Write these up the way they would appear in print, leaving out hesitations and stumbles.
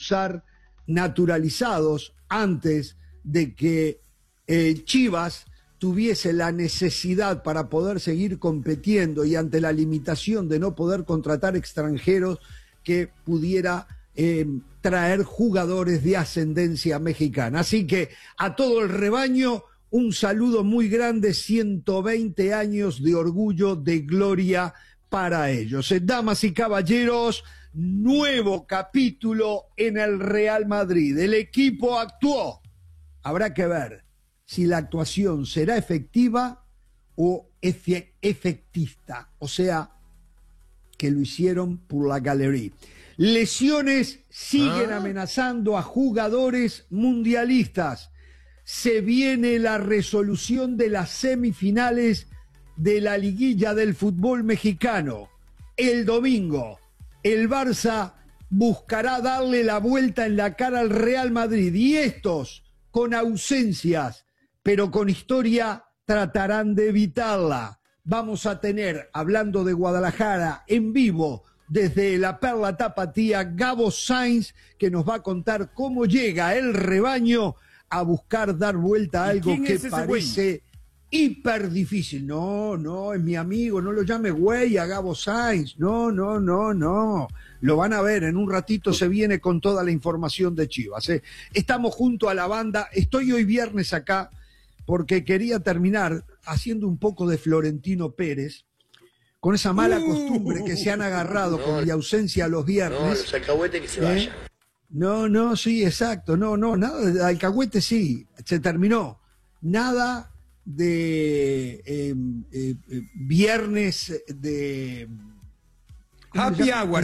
usar naturalizados antes de que Chivas tuviese la necesidad para poder seguir compitiendo y ante la limitación de no poder contratar extranjeros que pudiera traer jugadores de ascendencia mexicana. Así que a todo el rebaño, un saludo muy grande, 120 años de orgullo, de gloria para ellos. Damas y caballeros, nuevo capítulo en el Real Madrid. El equipo actuó. Habrá que ver si la actuación será efectiva o efectista, o sea, que lo hicieron por la galería. Lesiones siguen amenazando a jugadores mundialistas. Se viene la resolución de las semifinales de la liguilla del fútbol mexicano. El domingo, el Barça buscará darle la vuelta en la cara al Real Madrid y estos, con ausencias, pero con historia, tratarán de evitarla. Vamos a tener, hablando de Guadalajara, en vivo, desde la Perla Tapatía, Gabo Sainz, que nos va a contar cómo llega el rebaño a buscar dar vuelta a algo que parece hiper difícil. No, es mi amigo, no lo llame güey a Gabo Sainz. No. Lo van a ver, en un ratito se viene con toda la información de Chivas. Estamos junto a la banda, estoy hoy viernes acá porque quería terminar haciendo un poco de Florentino Pérez, con esa mala costumbre que se han agarrado con mi ausencia los viernes. No, los alcahuetes que se vayan. No, sí, exacto. No, nada de alcahuete, sí, se terminó. Nada de viernes de... Happy hour.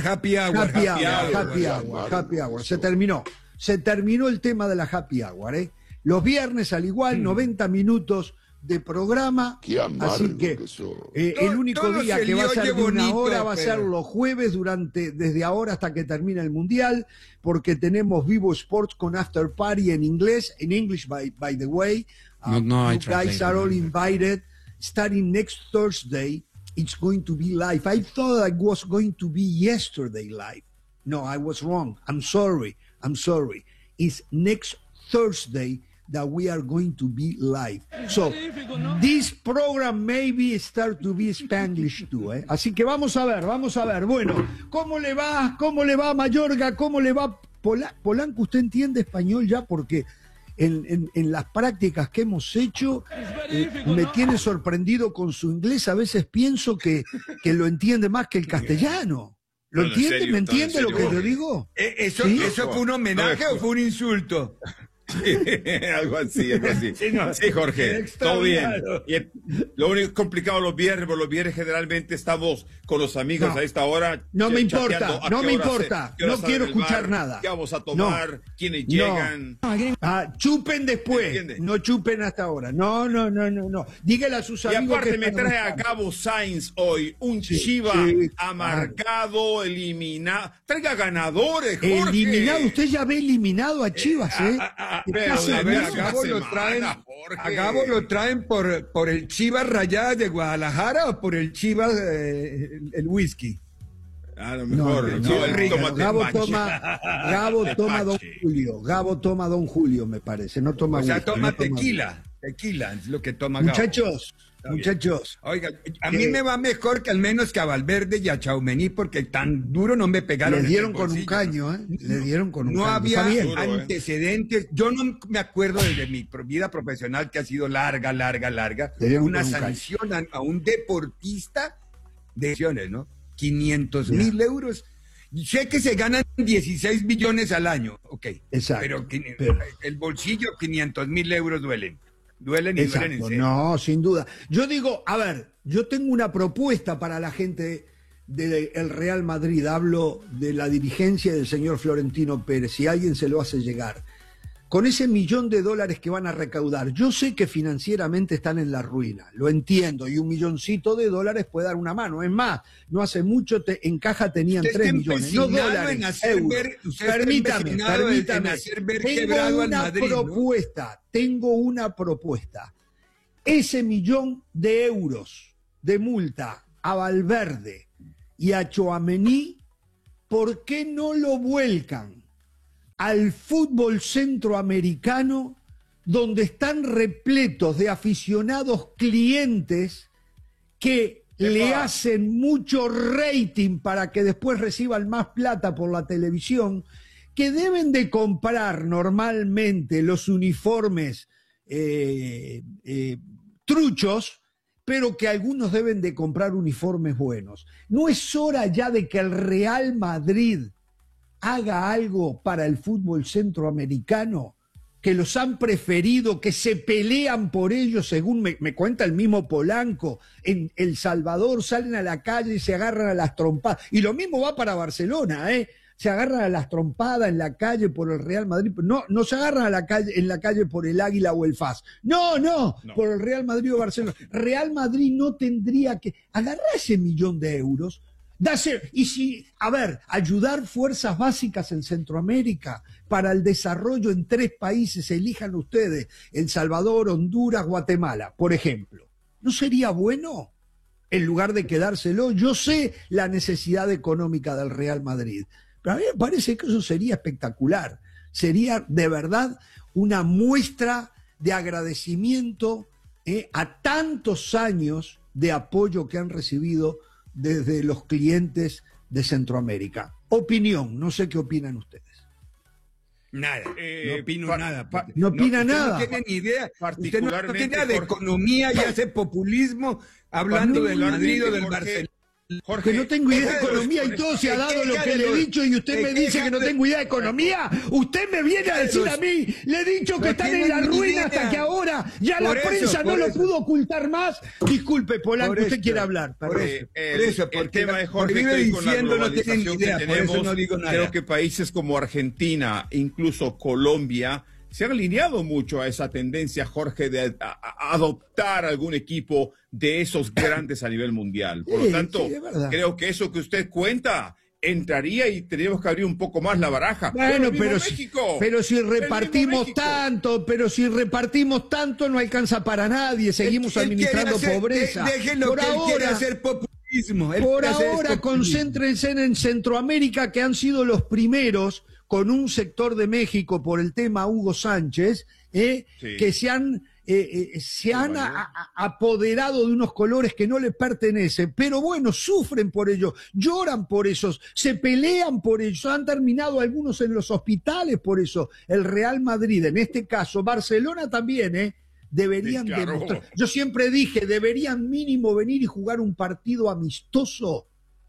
Se terminó el tema de la happy hour. Los viernes al igual, 90 minutos de programa, así que el único día que va a ser de una hora va a ser los jueves desde ahora hasta que termine el Mundial, porque tenemos Vivo Sports con After Party en inglés, in English by the way. You guys are all invited. Starting next Thursday, it's going to be live. I thought it was going to be yesterday live. No, I was wrong. I'm sorry. It's next Thursday that we are going to be live. So, this program maybe start to be Spanglish too, ¿eh? Así que vamos a ver. Bueno, ¿cómo le va Mayorga? ¿Cómo le va Polanco? ¿Usted entiende español ya? Porque en las prácticas que hemos hecho me tiene sorprendido con su inglés. A veces pienso que lo entiende más que el castellano. ¿Lo entiende? Serio, ¿me entiende lo que yo digo? ¿Eso fue un homenaje o fue un insulto? algo así. Sí, Jorge, todo bien. Lo único complicado los viernes generalmente estamos con los amigos a esta hora. No me importa, no quiero escuchar nada. ¿Qué vamos a tomar? ¿Quiénes llegan? Chupen después, no chupen hasta ahora. No. Dígale a sus amigos. Y aparte me trae a Gabo Sainz hoy, un Chiva amargado, eliminado. Traiga ganadores, Jorge. Eliminado, usted ya ve eliminado a Chivas, a Gabo lo traen por el Chivas Rayadas de Guadalajara o por el Chivas el whisky. A lo mejor Gabo toma Don Julio, me parece. No toma whisky, toma tequila es lo que toma Gabo. Muchachos. Oiga, a mí me va mejor que al menos que a Valverde y a Tchouaméni, porque tan duro no me pegaron. Le dieron con un caño, Le dieron con un caño. No había antecedentes. Yo no me acuerdo desde mi vida profesional, que ha sido larga. Una sanción a un deportista de acciones, ¿no? 500,000 euros. Sé que se ganan 16 millones al año, ok. Exacto. Pero el bolsillo, 500,000 euros duelen. Duelen en serio. No, sin duda. Yo digo, a ver, yo tengo una propuesta para la gente del Real Madrid. Hablo de la dirigencia del señor Florentino Pérez, si alguien se lo hace llegar. Con ese $1.000.000 que van a recaudar, yo sé que financieramente están en la ruina, lo entiendo, y $1.000.000 puede dar una mano. Es más, no hace mucho en caja tenían 3 millones, no dólares, euros. Permítame. Tengo una propuesta. Ese $1.000.000 de multa a Valverde y a Tchouaméni, ¿por qué no lo vuelcan al fútbol centroamericano, donde están repletos de aficionados clientes que le hacen mucho rating para que después reciban más plata por la televisión, que deben de comprar normalmente los uniformes truchos, pero que algunos deben de comprar uniformes buenos. ¿No es hora ya de que el Real Madrid haga algo para el fútbol centroamericano? Que los han preferido, que se pelean por ellos, según me cuenta el mismo Polanco. En El Salvador salen a la calle y se agarran a las trompadas. Y lo mismo va para Barcelona, ¿eh? Se agarran a las trompadas en la calle por el Real Madrid. No se agarran a la calle, en la calle por el Águila o el FAS. No, por el Real Madrid o Barcelona. Real Madrid no tendría que agarrar ese millón de euros. Y si, ayudar fuerzas básicas en Centroamérica para el desarrollo en 3 países, elijan ustedes, El Salvador, Honduras, Guatemala, por ejemplo. ¿No sería bueno? En lugar de quedárselo, yo sé la necesidad económica del Real Madrid, pero a mí me parece que eso sería espectacular. Sería de verdad una muestra de agradecimiento a tantos años de apoyo que han recibido desde los clientes de Centroamérica. Opinión, no sé qué opinan ustedes. Nada, no opino nada. No opina nada. No tiene ni idea. Usted no tiene nada de economía y hace populismo hablando del Madrid o del Barcelona. Jorge, que no tengo idea de economía y todo se ha dado lo que le he dicho y usted me dice que no tengo idea de economía. Usted me viene a decir a mí, le he dicho que están en la ruina hasta que ahora ya la prensa no lo pudo ocultar más. Disculpe, Polanco, usted quiere hablar. Por eso, el tema de Jorge, vive diciendo no tiene ni idea, por eso no digo nada. Creo que países como Argentina, incluso Colombia, se han alineado mucho a esa tendencia, Jorge, de adoptar algún equipo de esos grandes a nivel mundial. Por lo tanto, creo que eso que usted cuenta entraría y tendríamos que abrir un poco más la baraja. Bueno, pero si repartimos tanto, no alcanza para nadie, seguimos administrando pobreza. Déjenlo por que ahora, él quiere hacer populismo. Por ahora, concéntrense en Centroamérica, que han sido los primeros, con un sector de México por el tema Hugo Sánchez, que se han apoderado de unos colores que no les pertenecen, pero bueno, sufren por ello, lloran por eso, se pelean por ello, han terminado algunos en los hospitales por eso. El Real Madrid, en este caso, Barcelona también, deberían demostrar. Yo siempre dije, deberían mínimo venir y jugar un partido amistoso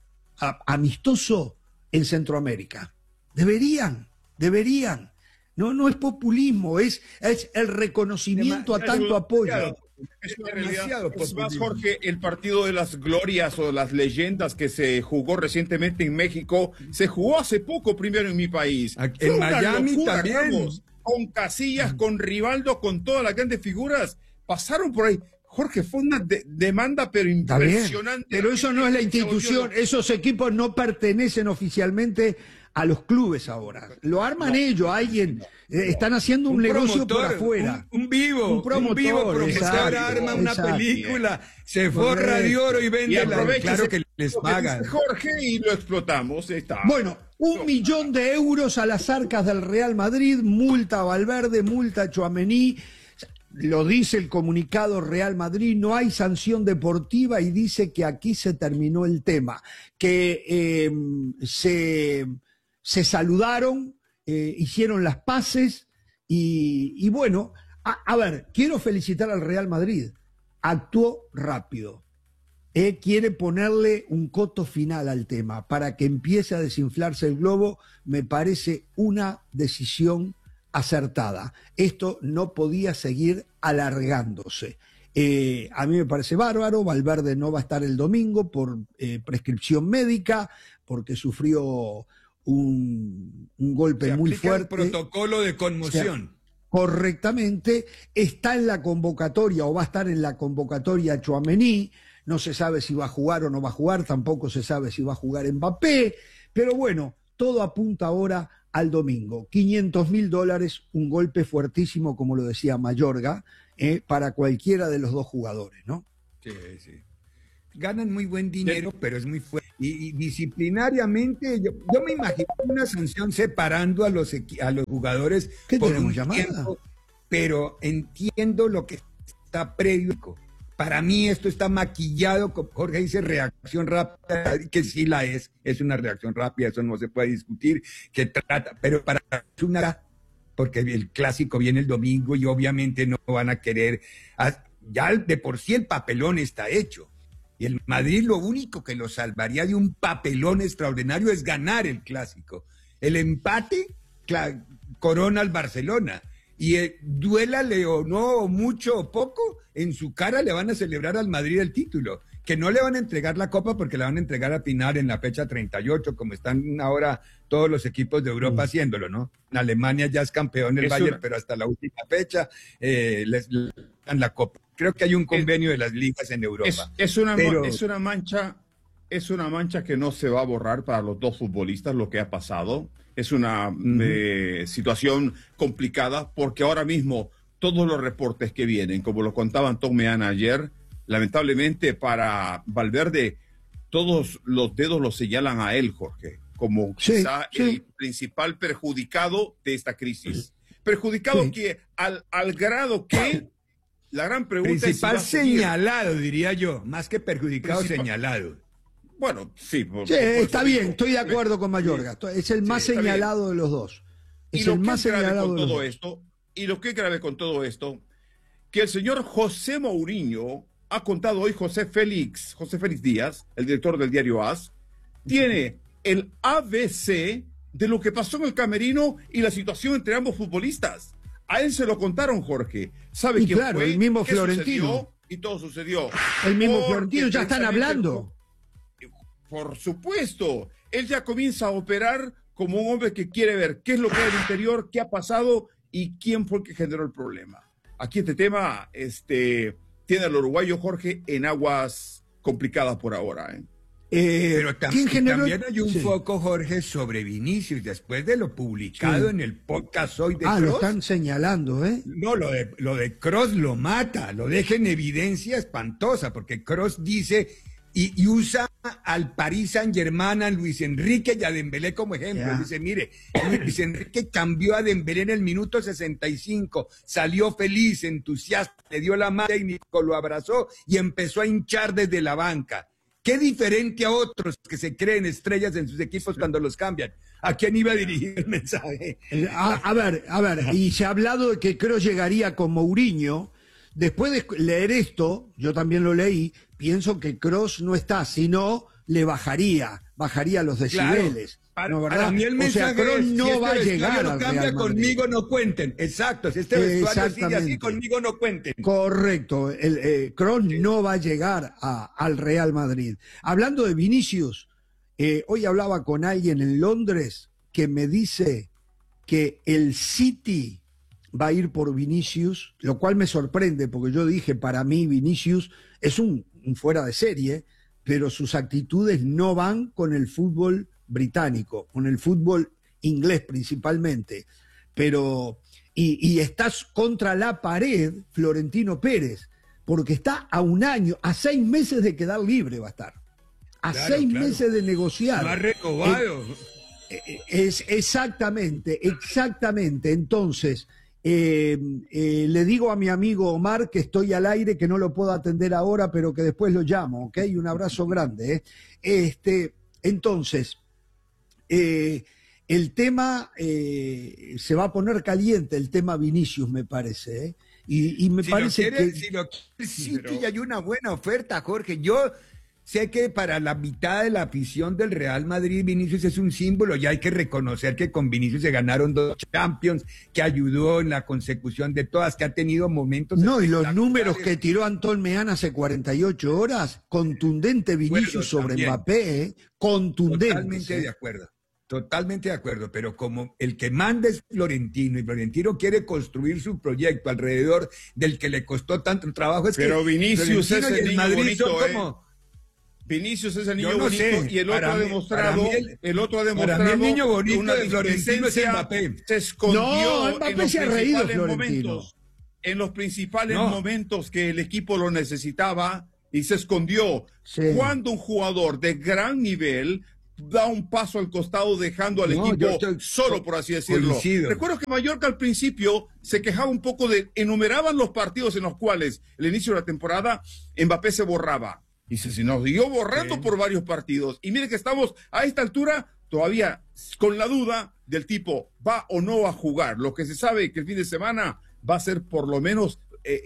en Centroamérica. Deberían. No es populismo, es el reconocimiento a tanto apoyo. Es más, Jorge, el partido de las glorias o las leyendas que se jugó recientemente en México, se jugó hace poco primero en mi país. En Miami locura, también. Ramos, con Casillas, con Rivaldo, con todas las grandes figuras, pasaron por ahí. Jorge, fue una demanda, pero impresionante. Pero eso no es la institución, esos equipos no pertenecen oficialmente a los clubes ahora. Lo arman ellos, están haciendo un negocio por afuera. Un vivo promotor arma una película, se forra de oro y vende claro que les pagan. Jorge, y lo explotamos. Bueno, 1 millón de euros a las arcas del Real Madrid, multa a Valverde, multa a Tchouaméni. Lo dice el comunicado Real Madrid, no hay sanción deportiva y dice que aquí se terminó el tema, que se saludaron, hicieron las paces y bueno, a ver, quiero felicitar al Real Madrid, actuó rápido, quiere ponerle un coto final al tema para que empiece a desinflarse el globo, me parece una decisión acertada. Esto no podía seguir alargándose. A mí me parece bárbaro. Valverde no va a estar el domingo por prescripción médica, porque sufrió un golpe muy fuerte. El protocolo de conmoción. Correctamente. Está en la convocatoria o va a estar en la convocatoria Tchouaméni. No se sabe si va a jugar o no va a jugar. Tampoco se sabe si va a jugar Mbappé. Pero bueno, todo apunta ahora al domingo. $500.000, un golpe fuertísimo, como lo decía Mayorga, para cualquiera de los dos jugadores, ¿no? Sí. Ganan muy buen dinero, pero es muy fuerte. y disciplinariamente, yo me imagino una sanción separando a los jugadores por un tiempo, pero entiendo lo que está previo. Para mí esto está maquillado, Jorge dice reacción rápida, que sí la es una reacción rápida, eso no se puede discutir, pero para una, porque el clásico viene el domingo y obviamente no van a querer, ya de por sí el papelón está hecho. Y el Madrid lo único que lo salvaría de un papelón extraordinario es ganar el clásico. El empate corona al Barcelona. Y duélale o no, o mucho o poco, en su cara le van a celebrar al Madrid el título. Que no le van a entregar la copa porque la van a entregar a Pinar en la fecha 38, como están ahora todos los equipos de Europa haciéndolo, ¿no? Alemania ya es campeón del Bayern, pero hasta la última fecha les dan la copa. Creo que hay un convenio de las ligas en Europa. Es una mancha que no se va a borrar para los dos futbolistas, lo que ha pasado. Es una situación complicada porque ahora mismo todos los reportes que vienen, como lo contaba Antón Meana ayer, lamentablemente para Valverde todos los dedos lo señalan a él, Jorge, como quizá el principal perjudicado de esta crisis. Perjudicado que al grado que la gran pregunta principal es si señalado, diría yo, más que perjudicado, señalado. Bueno, sí. Está bien, estoy de acuerdo con Mayorga. Es el más señalado de los dos. Es el más señalado de todo esto. Y lo que es grave con todo esto, que el señor José Mourinho ha contado hoy José Félix Díaz, el director del diario AS, tiene el ABC de lo que pasó en el camerino y la situación entre ambos futbolistas. A él se lo contaron, Jorge. ¿Sabe quién fue? El mismo Florentino. Y todo sucedió. El mismo Florentino, ya están hablando. Por supuesto. Él ya comienza a operar como un hombre que quiere ver qué es lo que hay al interior, qué ha pasado y quién fue el que generó el problema. Aquí este tema tiene al uruguayo Jorge en aguas complicadas por ahora. Pero también hay un foco, Jorge, sobre Vinicius, después de lo publicado en el podcast hoy de Kroos. Lo están señalando, No, lo de Kroos lo mata, lo deja en evidencia espantosa, porque Kroos dice y usa al Paris Saint-Germain, a Luis Enrique y a Dembélé como ejemplo. Dice, mire, Luis Enrique cambió a Dembélé en el minuto 65, salió feliz, entusiasta, le dio la mano técnico, lo abrazó y empezó a hinchar desde la banca. Qué diferente a otros que se creen estrellas en sus equipos cuando los cambian. ¿A quién iba a dirigir el mensaje? A ver, y se ha hablado de que Kroos llegaría con Mourinho. Después de leer esto, yo también lo leí, pienso que Kroos no está, sino le bajaría los decibeles. Claro, para mí el mensaje Kroos no va a llegar al Real Madrid. Conmigo no cuenten. Exacto, si este vestuario sigue así, conmigo no cuenten. Correcto, Kroos no va a llegar al Real Madrid. Hablando de Vinicius, hoy hablaba con alguien en Londres que me dice que el City va a ir por Vinicius, lo cual me sorprende porque yo dije, para mí Vinicius es un fuera de serie, pero sus actitudes no van con el fútbol británico, con el fútbol inglés principalmente. Pero, y estás contra la pared, Florentino Pérez, porque está a 6 meses de quedar libre va a estar. A 6 meses de negociar. Lo ha renovado. Exactamente. Entonces, le digo a mi amigo Omar que estoy al aire, que no lo puedo atender ahora, pero que después lo llamo, ¿ok? Un abrazo grande. Entonces, el tema se va a poner caliente, el tema Vinicius, me parece. Y me parece que... Sí, que hay una buena oferta, Jorge. Yo sé que para la mitad de la afición del Real Madrid, Vinicius es un símbolo, y hay que reconocer que con Vinicius se ganaron 2 Champions, que ayudó en la consecución de todas, que ha tenido momentos... No, y los números que tiró Antón Meana hace 48 horas, contundente Vinicius sobre Mbappé, contundente. Totalmente de acuerdo, pero como el que manda es Florentino, y Florentino quiere construir su proyecto alrededor del que le costó tanto trabajo, pero Vinicius es el niño bonito, Vinicius es el niño bonito, y el otro ha demostrado, el niño bonito de Florentino es Mbappé. Se escondió Mbappé se ha reído, Florentino. En los principales momentos que el equipo lo necesitaba, y se escondió. Sí. Cuando un jugador de gran nivel da un paso al costado dejando al equipo solo, por así decirlo. Coincido. Recuerdo que Mallorca al principio se quejaba un poco enumeraban los partidos en los cuales el inicio de la temporada Mbappé se borraba. Y se nos dio borrando por varios partidos. Y mire que estamos a esta altura todavía con la duda del tipo, ¿va o no va a jugar? Lo que se sabe que el fin de semana va a ser por lo menos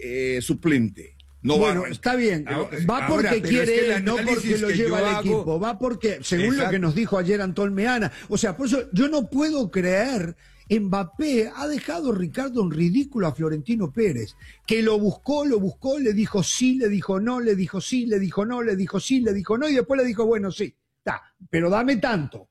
suplente. No bueno, va, está bien. Va porque quiere él, no porque lo lleva al equipo. Va porque, según lo que nos dijo ayer Antón Meana. O sea, por eso yo no puedo creer. Mbappé ha dejado, Ricardo, en ridículo a Florentino Pérez, que lo buscó, le dijo sí, le dijo no, le dijo sí, le dijo no, le dijo sí, le dijo no, y después le dijo, bueno, sí, está, pero dame tanto.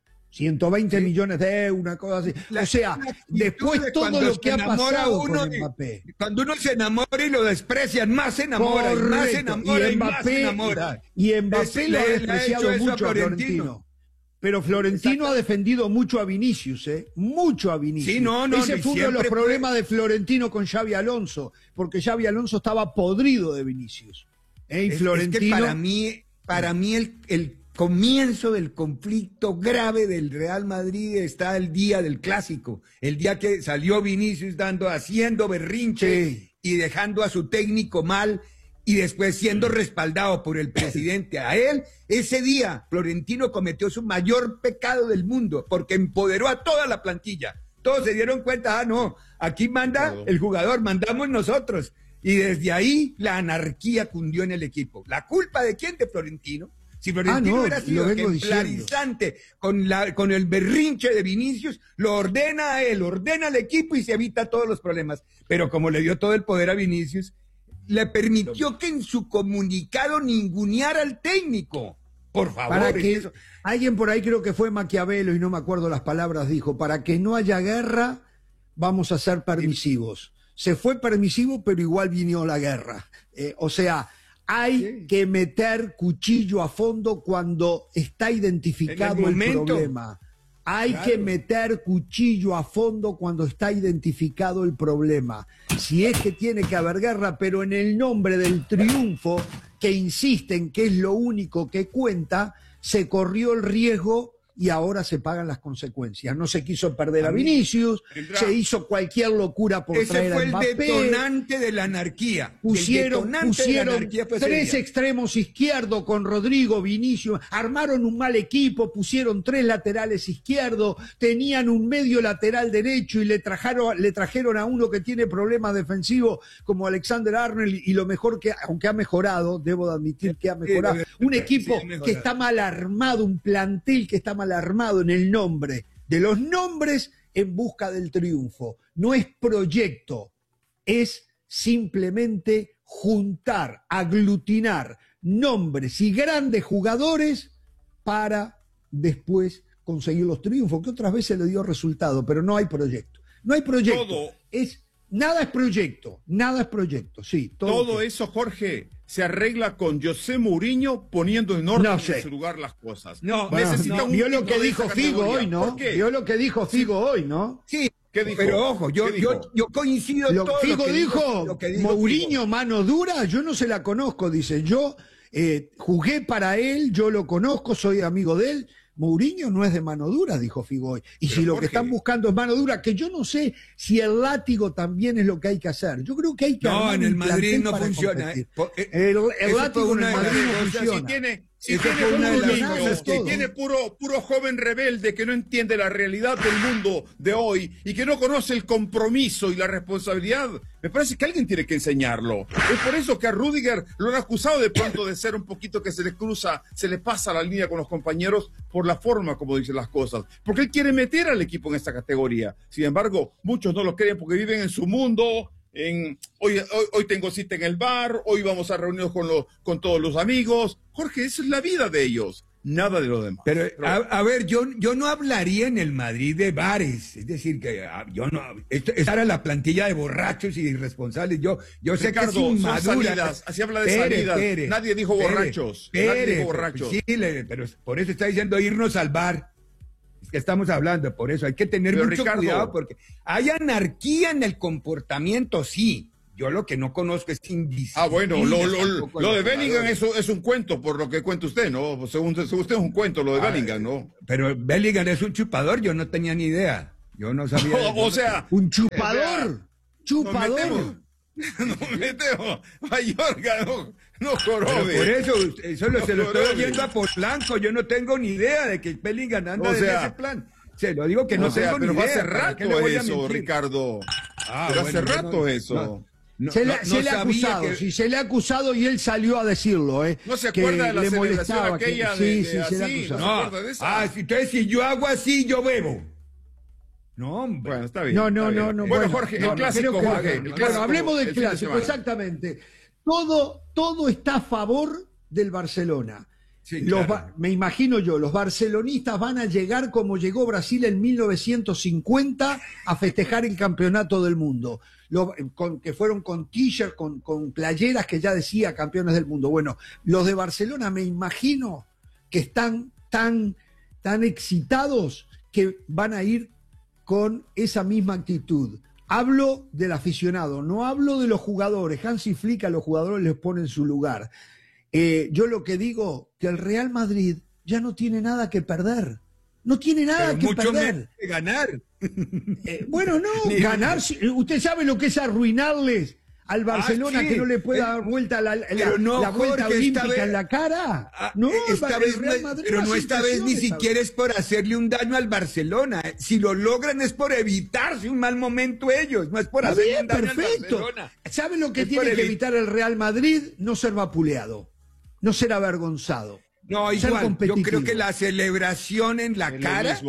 120 millones de euros, una cosa así. O sea, después todo lo que ha pasado con Mbappé. Cuando uno se enamora y lo desprecian, más se enamora, correcto, y más se enamora, y más se enamora. Y Mbappé lo ha despreciado mucho a Florentino. Pero Florentino ha defendido mucho a Vinicius, mucho a Vinicius. Sí, no, ese fue uno de los problemas de Florentino con Xabi Alonso, porque Xabi Alonso estaba podrido de Vinicius. Y Florentino... Es que para mí el comienzo del conflicto grave del Real Madrid está el día del clásico, el día que salió Vinicius haciendo berrinche y dejando a su técnico mal y después siendo respaldado por el presidente a él. Ese día Florentino cometió su mayor pecado del mundo porque empoderó a toda la plantilla. Todos se dieron cuenta, no, aquí manda el jugador, mandamos nosotros. Y desde ahí la anarquía cundió en el equipo. ¿La culpa de quién? De Florentino. Si Florentino hubiera sido ejemplarizante con el berrinche de Vinicius, lo ordena a él, ordena al equipo y se evita todos los problemas. Pero como le dio todo el poder a Vinicius, le permitió que en su comunicado ninguneara al técnico. Por favor. Para que alguien por ahí, creo que fue Maquiavelo, y no me acuerdo las palabras, dijo, para que no haya guerra, vamos a ser permisivos. Se fue permisivo, pero igual vino la guerra. O sea... Hay que meter cuchillo a fondo cuando está identificado el problema. Hay que meter cuchillo a fondo cuando está identificado el problema. Si es que tiene que haber guerra, pero en el nombre del triunfo, que insisten que es lo único que cuenta, se corrió el riesgo y ahora se pagan las consecuencias. No se quiso perder a Vinicius, se hizo cualquier locura por traer a Mbappé. Ese fue el detonante de la anarquía. Pusieron tres extremos izquierdos con Rodrigo, Vinicius, armaron un mal equipo, pusieron 3 laterales izquierdos, tenían un medio lateral derecho y le trajeron a uno que tiene problemas defensivos como Alexander Arnold, y lo mejor que, aunque ha mejorado, debo de admitir que ha mejorado, un equipo que está mal armado, un plantel que está mal armado en el nombre de los nombres en busca del triunfo. No es proyecto, es simplemente juntar, aglutinar nombres y grandes jugadores para después conseguir los triunfos, que otras veces le dio resultado, pero no hay proyecto. No hay proyecto. Nada es proyecto, nada es proyecto, sí. Todo eso, Jorge, se arregla con José Mourinho poniendo en orden en su lugar las cosas. Vio lo que dijo Figo hoy, ¿no? Vio lo que dijo Figo hoy, ¿no? Sí. ¿Qué dijo? Pero ojo, yo coincido todo Figo dijo Mourinho, mano dura, yo no se la conozco, dice. Yo jugué para él, yo lo conozco, soy amigo de él. Mourinho no es de mano dura, dijo Figo hoy. Y pero si lo que están buscando es mano dura, que yo no sé si el látigo también es lo que hay que hacer. Yo creo que hay que... No, en el Madrid no funciona. El látigo en el Madrid no funciona. Si tiene puro joven rebelde que no entiende la realidad del mundo de hoy y que no conoce el compromiso y la responsabilidad, me parece que alguien tiene que enseñarlo. Es por eso que a Rüdiger lo han acusado de pronto de ser un poquito que se le pasa la línea con los compañeros por la forma como dice las cosas. Porque él quiere meter al equipo en esta categoría. Sin embargo, muchos no lo creen porque viven en su mundo. Hoy tengo cita en el bar, hoy vamos a reunirnos con todos los amigos. Jorge, esa es la vida de ellos, nada de lo demás. Pero a ver, yo no hablaría en el Madrid de bares, es decir, que yo no, esta era la plantilla de borrachos y de irresponsables. Yo sé que es inmadura. Así habla de salidas. Nadie dijo borrachos. Nadie dijo borrachos. Sí, pero por eso está diciendo irnos al bar. Es que estamos hablando, por eso hay que tener mucho cuidado porque hay anarquía en el comportamiento, sí. Yo lo que no conozco es invisible. Ah, bueno, lo de Bellingham es un cuento, por lo que cuenta usted, ¿no? Según usted es un cuento lo de Bellingham, ¿no? Pero Bellingham es un chupador, yo no tenía ni idea. Yo no sabía. O sea, un chupador. Chupador. Nos metemos. Mayorga, no jorobe. Por eso se lo estoy oyendo a Polanco. Yo no tengo ni idea de que Bellingham anda en ese plan. Se lo digo que no tengo ni idea. Pero hace rato eso, Ricardo. Pero hace rato eso. Se le ha acusado, sí, se le ha acusado y él salió a decirlo, ¿No se acuerda de la celebración aquella sí, se le ha acusado? Entonces si yo hago así, yo bebo. No, hombre. Bueno, está bien. No. Bueno, Jorge, el clásico, Jorge. Bueno, hablemos del clásico, exactamente. Todo está a favor del Barcelona. Sí, claro. Me imagino yo, los barcelonistas van a llegar como llegó Brasil en 1950 a festejar el campeonato del mundo. Que fueron con t-shirt, con playeras que ya decía campeones del mundo. Bueno, los de Barcelona me imagino que están tan excitados que van a ir con esa misma actitud. Hablo del aficionado, no hablo de los jugadores. Hansi Flick a los jugadores les pone en su lugar. Yo lo que digo, que el Real Madrid ya no tiene nada que perder. No tiene nada que perder. Que ganar. Bueno, no, ganar. Usted sabe lo que es arruinarles al Barcelona, que no le pueda dar vuelta la vuelta olímpica en la cara. No, pero no esta vez ni siquiera es por hacerle un daño al Barcelona. Si lo logran es por evitarse un mal momento ellos, no es por hacerle un daño al Barcelona. ¿Sabe lo que tiene que evitar el Real Madrid? No ser vapuleado, no ser avergonzado. No, igual, yo creo que la celebración en la cara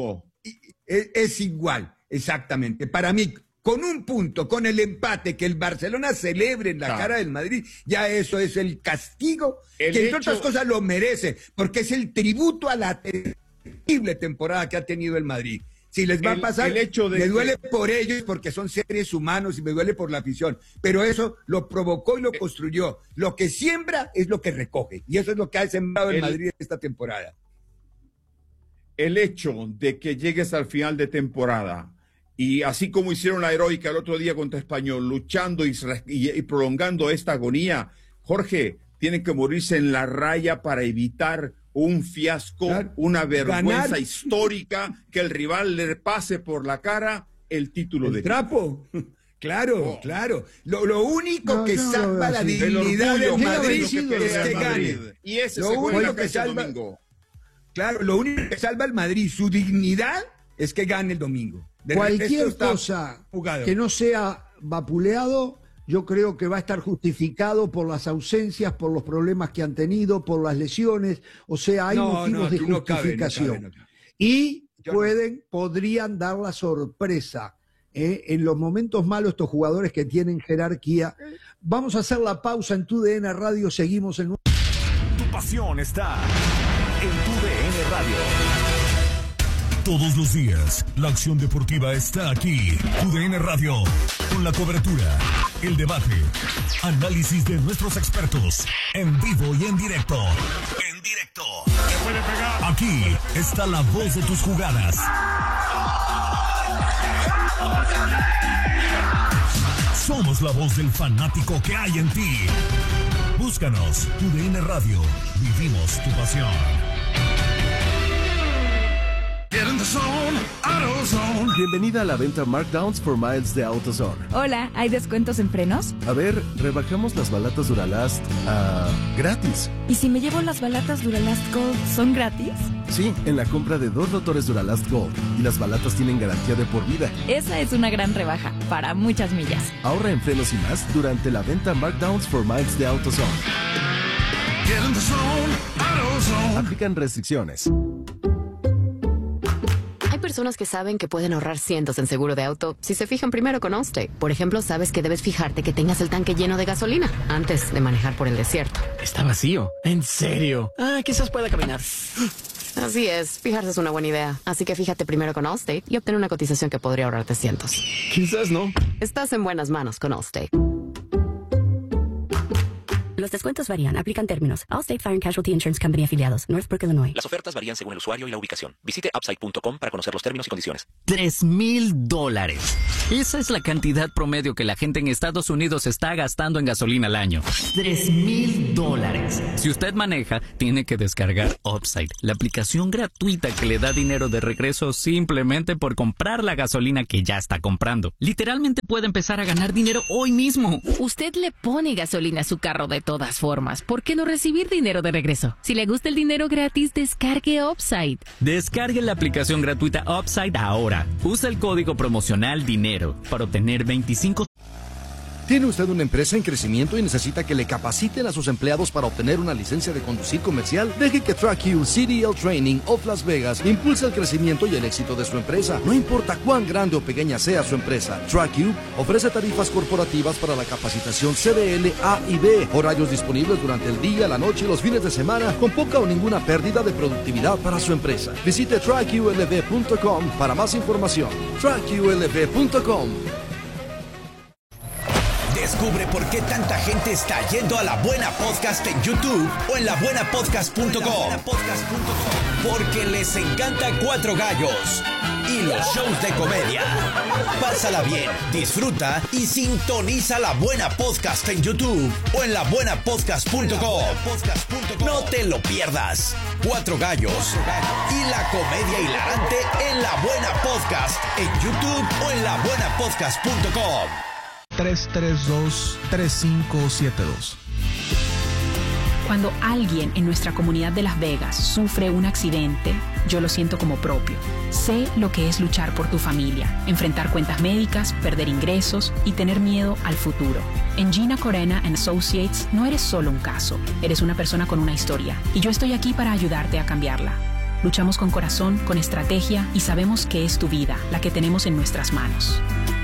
es igual, exactamente. Para mí, con un punto, con el empate, que el Barcelona celebre en la cara del Madrid, ya eso es el castigo, que entre otras cosas lo merece, porque es el tributo a la terrible temporada que ha tenido el Madrid. Si les va a pasar, me duele por ellos porque son seres humanos y me duele por la afición. Pero eso lo provocó y lo construyó. Lo que siembra es lo que recoge. Y eso es lo que ha sembrado el Madrid esta temporada. El hecho de que llegues al final de temporada y así como hicieron la heroica el otro día contra Español, luchando y prolongando esta agonía, Jorge, tienen que morirse en la raya para evitar un fiasco, una vergüenza histórica, que el rival le pase por la cara el título de trapo. Claro. Lo único que salva la dignidad del Madrid es que gane. Y ese lo único que salva el domingo. Claro, lo único que salva al Madrid, su dignidad, es que gane el domingo. Cualquier cosa que no sea vapuleado, yo creo que va a estar justificado por las ausencias, por los problemas que han tenido, por las lesiones. O sea, hay motivos de justificación. No cabe. Y podrían dar la sorpresa. En los momentos malos, estos jugadores que tienen jerarquía. Vamos a hacer la pausa en TUDN Radio. Seguimos en... Tu pasión está en TUDN Radio. Todos los días, la acción deportiva está aquí. TUDN Radio, con la cobertura, el debate, análisis de nuestros expertos, en vivo y en directo. Aquí está la voz de tus jugadas. Somos la voz del fanático que hay en ti. Búscanos, TUDN Radio. Vivimos tu pasión. Bienvenida a la venta Markdowns for Miles de AutoZone. Hola, ¿hay descuentos en frenos? A ver, rebajamos las balatas Duralast gratis. ¿Y si me llevo las balatas Duralast Gold, son gratis? Sí, en la compra de 2 rotores Duralast Gold. Y las balatas tienen garantía de por vida. Esa es una gran rebaja, para muchas millas. Ahorra en frenos y más durante la venta Markdowns for Miles de AutoZone. Aplican restricciones. Personas que saben que pueden ahorrar cientos en seguro de auto si se fijan primero con Allstate. Por ejemplo, sabes que debes fijarte que tengas el tanque lleno de gasolina antes de manejar por el desierto. Está vacío. ¿En serio? Quizás pueda caminar. Así es, fijarse es una buena idea. Así que fíjate primero con Allstate y obtén una cotización que podría ahorrarte cientos. Quizás no. Estás en buenas manos con Allstate. Los descuentos varían. Aplican términos. Allstate Fire and Casualty Insurance Company afiliados. Northbrook, Illinois. Las ofertas varían según el usuario y la ubicación. Visite upside.com para conocer los términos y condiciones. $3,000. Esa es la cantidad promedio que la gente en Estados Unidos está gastando en gasolina al año. $3,000. Si usted maneja, tiene que descargar Upside, la aplicación gratuita que le da dinero de regreso simplemente por comprar la gasolina que ya está comprando. Literalmente puede empezar a ganar dinero hoy mismo. Usted le pone gasolina a su carro de todas formas. ¿Por qué no recibir dinero de regreso? Si le gusta el dinero gratis, descargue Upside. Descargue la aplicación gratuita Upside ahora. Usa el código promocional DINERO para obtener 25. ¿Tiene usted una empresa en crecimiento y necesita que le capaciten a sus empleados para obtener una licencia de conducir comercial? Deje que TrackU CDL Training of Las Vegas impulse el crecimiento y el éxito de su empresa. No importa cuán grande o pequeña sea su empresa, TrackU ofrece tarifas corporativas para la capacitación CDL A y B, horarios disponibles durante el día, la noche y los fines de semana, con poca o ninguna pérdida de productividad para su empresa. Visite TrackULV.com para más información. TrackULV.com. Descubre por qué tanta gente está yendo a La Buena Podcast en YouTube o en labuenapodcast.com. Porque les encanta Cuatro Gallos y los shows de comedia. Pásala bien, disfruta y sintoniza La Buena Podcast en YouTube o en labuenapodcast.com. No te lo pierdas. Cuatro Gallos y la comedia hilarante en La Buena Podcast en YouTube o en labuenapodcast.com. 332-3572. Cuando alguien en nuestra comunidad de Las Vegas sufre un accidente, yo lo siento como propio. Sé lo que es luchar por tu familia, enfrentar cuentas médicas, perder ingresos y tener miedo al futuro. En Gina Corena & Associates no eres solo un caso, eres una persona con una historia y yo estoy aquí para ayudarte a cambiarla. Luchamos con corazón, con estrategia y sabemos que es tu vida la que tenemos en nuestras manos.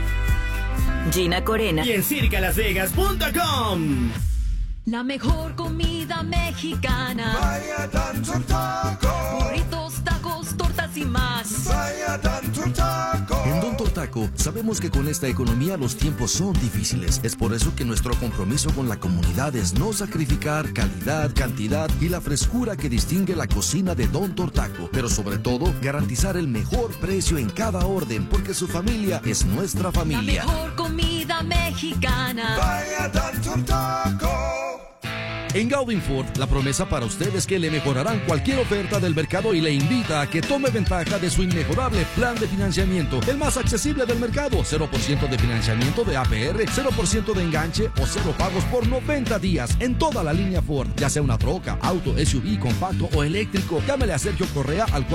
Gina Corena y en circalasvegas.com. La mejor comida mexicana. Vaya Don Taco. Burritos, tacos, tortas y más. Vaya Don Taco. En Don Taco sabemos que con esta economía los tiempos son difíciles. Es por eso que nuestro compromiso con la comunidad es no sacrificar calidad, cantidad y la frescura que distingue la cocina de Don Taco. Pero sobre todo, garantizar el mejor precio en cada orden, porque su familia es nuestra familia. La mejor comida mexicana. Vaya Don Taco. En Gaudin Ford, la promesa para usted es que le mejorarán cualquier oferta del mercado y le invita a que tome ventaja de su inmejorable plan de financiamiento, el más accesible del mercado. 0% de financiamiento de APR, 0% de enganche o 0 pagos por 90 días en toda la línea Ford, ya sea una troca, auto, SUV, compacto o eléctrico. Llámele a Sergio Correa al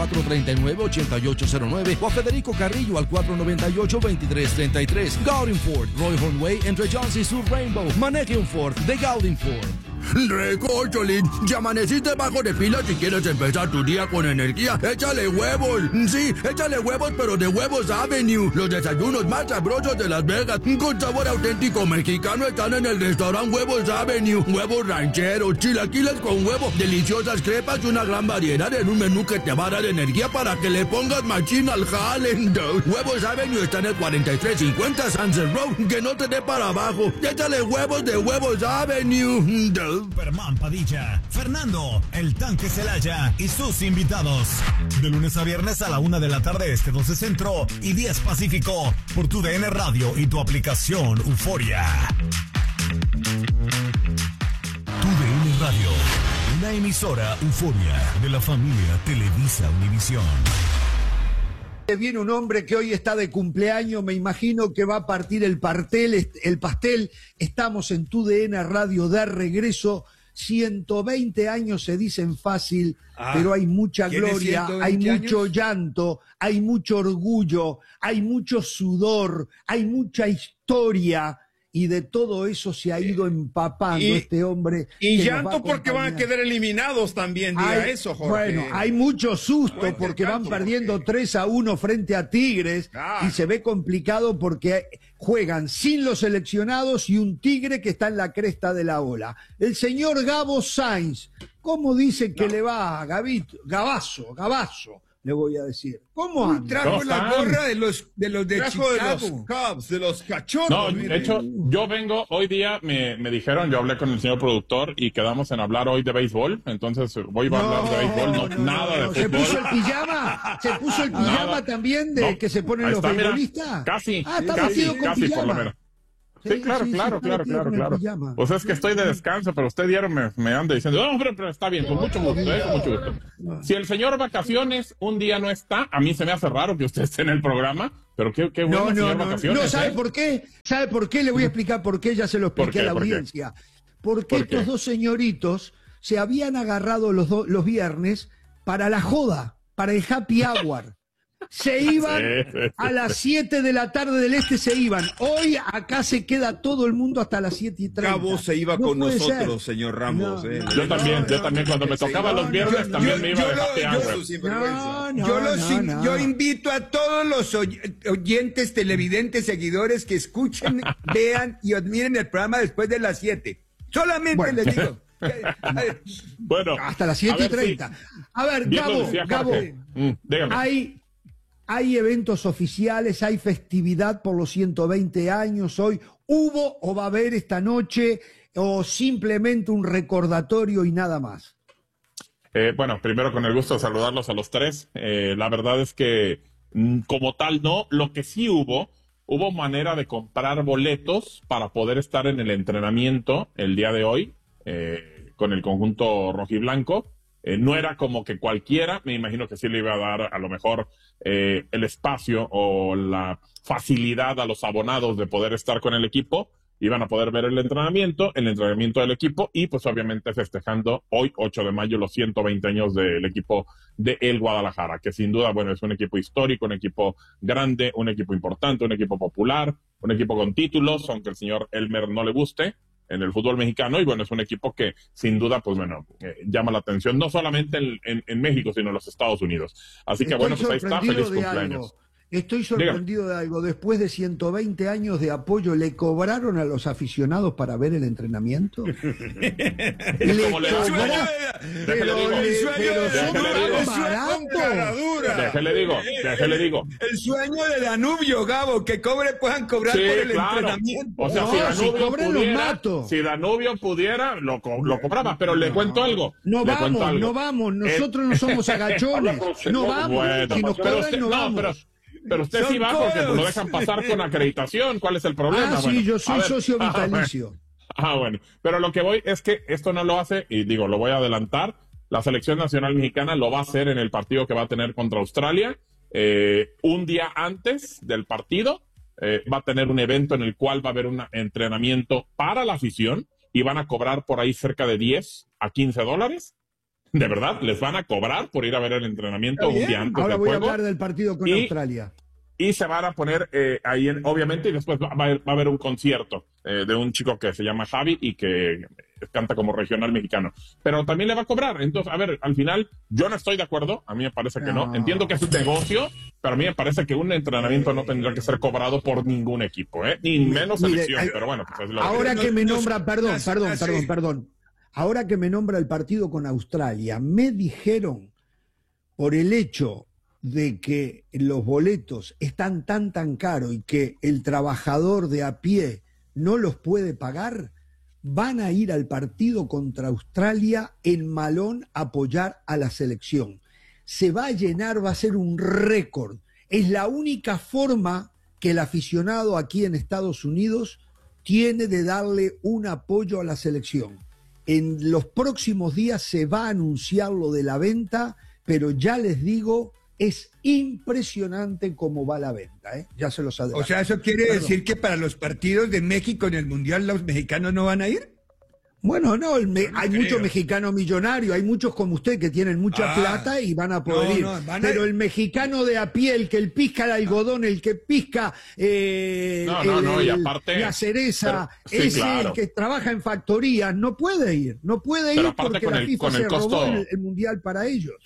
439-8809 o a Federico Carrillo al 498-2333. Gaudin Ford, Roy Hornway entre Johns y Sur Rainbow. Maneje un Ford de Gaudin Ford. Recocholín, ya amaneciste bajo de pila si quieres empezar tu día con energía. ¡Échale huevos! Sí, échale huevos, pero de Huevos Avenue. Los desayunos más sabrosos de Las Vegas, con sabor auténtico mexicano, están en el restaurante Huevos Avenue. Huevos rancheros, chilaquiles con huevo, deliciosas crepas y una gran variedad en un menú que te va a dar energía para que le pongas machín al jale. Huevos Avenue está en el 4350 Sunset Road, que no te dé para abajo. Échale huevos de Huevos Avenue. Superman Padilla, Fernando, el Tanque Celaya y sus invitados. De lunes a viernes a la 1 de la tarde, 12 Centro y 10 Pacífico, por tu DN Radio y tu aplicación Euforia. Tu DN Radio, una emisora Euforia de la familia Televisa Univisión. Viene un hombre que hoy está de cumpleaños, me imagino que va a partir el pastel. Estamos en tu DN Radio de regreso. 120 años se dicen fácil, pero hay mucha gloria, hay mucho llanto, hay mucho orgullo, hay mucho sudor, hay mucha historia. Y de todo eso se ha ido empapando este hombre. Y llanto porque van a quedar eliminados también, diga eso, Jorge. Bueno, hay mucho susto porque van perdiendo 3-1 frente a Tigres y se ve complicado porque juegan sin los seleccionados y un Tigre que está en la cresta de la ola. El señor Gabo Sainz, ¿cómo dice que le va a Gabazo? le voy a decir. ¿Cómo anda? Trajo la gorra de los de Trajo Chicago. de los Cubs, de los Cachorros. No, de hecho, yo vengo, hoy día me dijeron, yo hablé con el señor productor y quedamos en hablar hoy de béisbol, entonces voy a hablar de béisbol, nada de fútbol. ¿Se puso el pijama? ¿Se puso el pijama también de que se ponen los beisbolistas? Casi, está vestido con casi pijama. por lo menos. Sí, claro. Pues es que estoy de descanso, pero usted diario me anda diciendo, no, pero está bien, con mucho gusto, con mucho gusto. Si el señor vacaciones un día no está, a mí se me hace raro que usted esté en el programa, pero qué bueno, señor vacaciones. No, ¿sabe por qué? ¿Sabe por qué? Le voy a explicar por qué, ya se lo expliqué a la audiencia. Porque estos dos señoritos se habían agarrado los viernes para la joda, para el happy hour. Se iban a las 7 de la tarde del este, se iban. Hoy acá se queda todo el mundo hasta las 7:30. Cabo se iba con nosotros, señor Ramos. Yo también, cuando me tocaba los viernes también me iba de happy hour. Yo invito a todos los oyentes, televidentes, seguidores que escuchen, vean y admiren el programa después de las 7. Solamente les digo. Bueno, hasta las 7:30. A ver, Gabo, hay eventos oficiales, hay festividad por los 120 años hoy. ¿Hubo o va a haber esta noche o simplemente un recordatorio y nada más? Bueno, primero con el gusto de saludarlos a los tres. La verdad es que como tal no. Lo que sí hubo manera de comprar boletos para poder estar en el entrenamiento el día de hoy con el conjunto rojiblanco. No era como que cualquiera, me imagino que sí le iba a dar a lo mejor el espacio o la facilidad a los abonados de poder estar con el equipo. Iban a poder ver el entrenamiento del equipo y pues obviamente festejando hoy 8 de mayo los 120 años del equipo de El Guadalajara, que sin duda, bueno, es un equipo histórico, un equipo grande, un equipo importante, un equipo popular, un equipo con títulos, aunque al señor Elmer no le guste en el fútbol mexicano, y bueno, es un equipo que sin duda, pues bueno, llama la atención, no solamente en México, sino en los Estados Unidos. Así que bueno, pues ahí está, feliz cumpleaños. Estoy sorprendido de algo. Después de 120 años de apoyo, ¿le cobraron a los aficionados para ver el entrenamiento? ¿Le cobraron? Déjele digo. El sueño de Danubio, Gabo, que puedan cobrar por el entrenamiento. O sea, si Danubio pudiera, lo cobraba, pero le cuento algo. No vamos, nosotros no somos agachones. No vamos, si nos cobran no vamos. Pero usted sí va porque lo dejan pasar con acreditación. ¿Cuál es el problema? Sí, yo soy socio vitalicio. Bueno. Pero lo que voy es que esto no lo hace, y digo, lo voy a adelantar, la selección nacional mexicana lo va a hacer en el partido que va a tener contra Australia. Un día antes del partido va a tener un evento en el cual va a haber un entrenamiento para la afición y van a cobrar por ahí cerca de $10 a $15. De verdad, les van a cobrar por ir a ver el entrenamiento un día antes Ahora del voy juego. a hablar del partido con Australia. Y se van a poner ahí, obviamente, y después va a haber un concierto de un chico que se llama Javi y que canta como regional mexicano. Pero también le va a cobrar. Entonces, a ver, al final, yo no estoy de acuerdo. A mí me parece que no. Entiendo que es un negocio, pero a mí me parece que un entrenamiento no tendrá que ser cobrado por ningún equipo, ni menos selección. Pero bueno, pues es lo ahora que me nombra, perdón. Ahora que me nombra el partido con Australia, me dijeron, por el hecho de que los boletos están tan caros y que el trabajador de a pie no los puede pagar, van a ir al partido contra Australia en Malón a apoyar a la selección. Se va a llenar, va a ser un récord. Es la única forma que el aficionado aquí en Estados Unidos tiene de darle un apoyo a la selección. En los próximos días se va a anunciar lo de la venta, pero ya les digo, es impresionante cómo va la venta, ya se los adelanto. O sea, ¿eso quiere decir que para los partidos de México en el Mundial los mexicanos no van a ir? Bueno, no, hay muchos mexicanos millonarios, hay muchos como usted que tienen mucha plata y van a poder ir. Pero el mexicano de a pie, el que pisca el algodón, el que pisca y aparte, la cereza, el que trabaja en factorías, no puede ir pero porque la FIFA se robó el Mundial para ellos.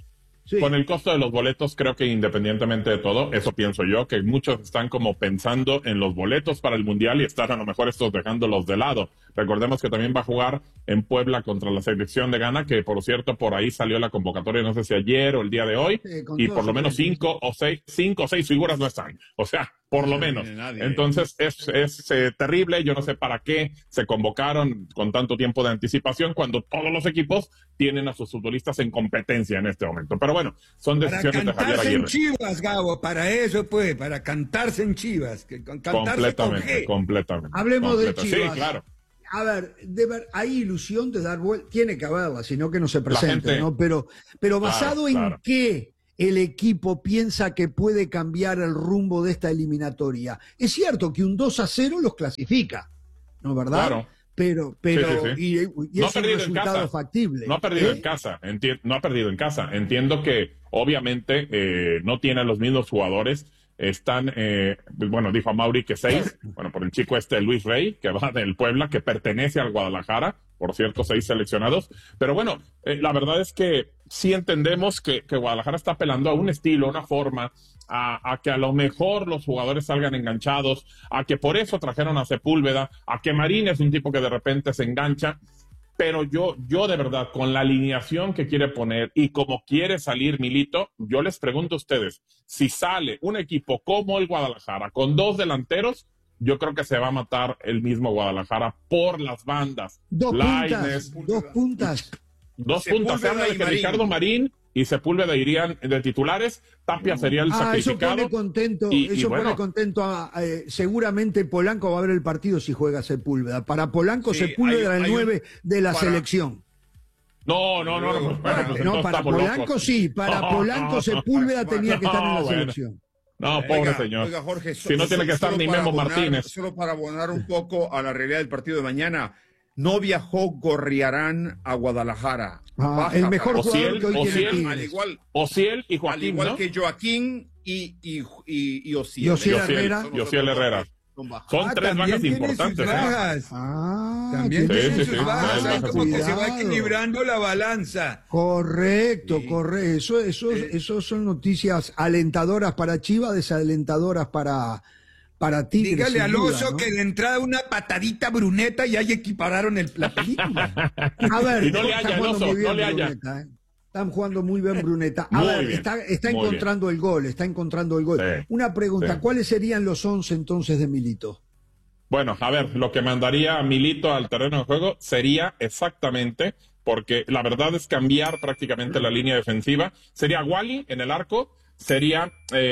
Con el costo de los boletos, creo que independientemente de todo, eso pienso yo, que muchos están como pensando en los boletos para el Mundial y están a lo mejor estos dejándolos de lado. Recordemos que también va a jugar en Puebla contra la selección de Ghana, que por cierto, por ahí salió la convocatoria, no sé si ayer o el día de hoy, y por lo menos 5 o 6 figuras no están. O sea, por lo menos. Entonces, es terrible. Yo no sé para qué se convocaron con tanto tiempo de anticipación cuando todos los equipos tienen a sus futbolistas en competencia en este momento. Pero bueno, son decisiones de Javier Aguirre. Para cantarse en Chivas, Gabo, para eso pues, para cantarse en Chivas. Completamente. Hablemos de Chivas. Sí, claro. A ver, hay ilusión de dar vuelta, tiene que haberla, sino que no se presente, ¿no? Pero basado en qué el equipo piensa que puede cambiar el rumbo de esta eliminatoria. Es cierto que un 2-0 los clasifica, ¿no es verdad? Claro. Pero sí. Y es un resultado factible. No ha perdido en casa. No ha perdido en casa. Entiendo que obviamente no tiene a los mismos jugadores. Están, bueno, dijo a Mauri que 6, bueno, por el chico Luis Rey, que va del Puebla, que pertenece al Guadalajara, por cierto, 6 seleccionados, pero bueno, la verdad es que sí entendemos que Guadalajara está apelando a un estilo, a una forma, a que a lo mejor los jugadores salgan enganchados, a que por eso trajeron a Sepúlveda, a que Marín es un tipo que de repente se engancha. Pero yo de verdad, con la alineación que quiere poner y como quiere salir Milito, yo les pregunto a ustedes, si sale un equipo como el Guadalajara con 2 delanteros, yo creo que se va a matar el mismo Guadalajara por las bandas. Dos puntas. Se habla de que Ricardo Marín y Sepúlveda irían de titulares, Tapia sería el sacrificado. Eso pone contento seguramente Polanco va a ver el partido si juega Sepúlveda. Para Polanco, Sepúlveda el 9 de la selección. No, para Polanco sí, para Polanco Sepúlveda tenía que estar en la selección. No, pobre señor. Oiga, Jorge, si no tiene que estar ni Memo Martínez. Solo para abonar un poco a la realidad del partido de mañana. No viajó Gorriarán a Guadalajara. El mejor jugador que hoy tiene Tigres. Ociel y Joaquín, al igual que Joaquín y Ociel. Ociel Herrera. Son 3 bajas importantes. También tienen sus bajas. Como que se va equilibrando la balanza. Correcto. Eso son noticias alentadoras para Chivas, desalentadoras para Tigres. Dígale al Oso, ¿no? Que de entrada una patadita Bruneta y ahí equipararon la película. A ver, y no le haya, Oso, no le haya. Están jugando muy bien Bruneta. Está encontrando el gol, Sí. Una pregunta, ¿cuáles serían los 11 entonces de Milito? Bueno, a ver, lo que mandaría a Milito al terreno de juego sería exactamente, porque la verdad es cambiar prácticamente la línea defensiva. Sería Wally en el arco, sería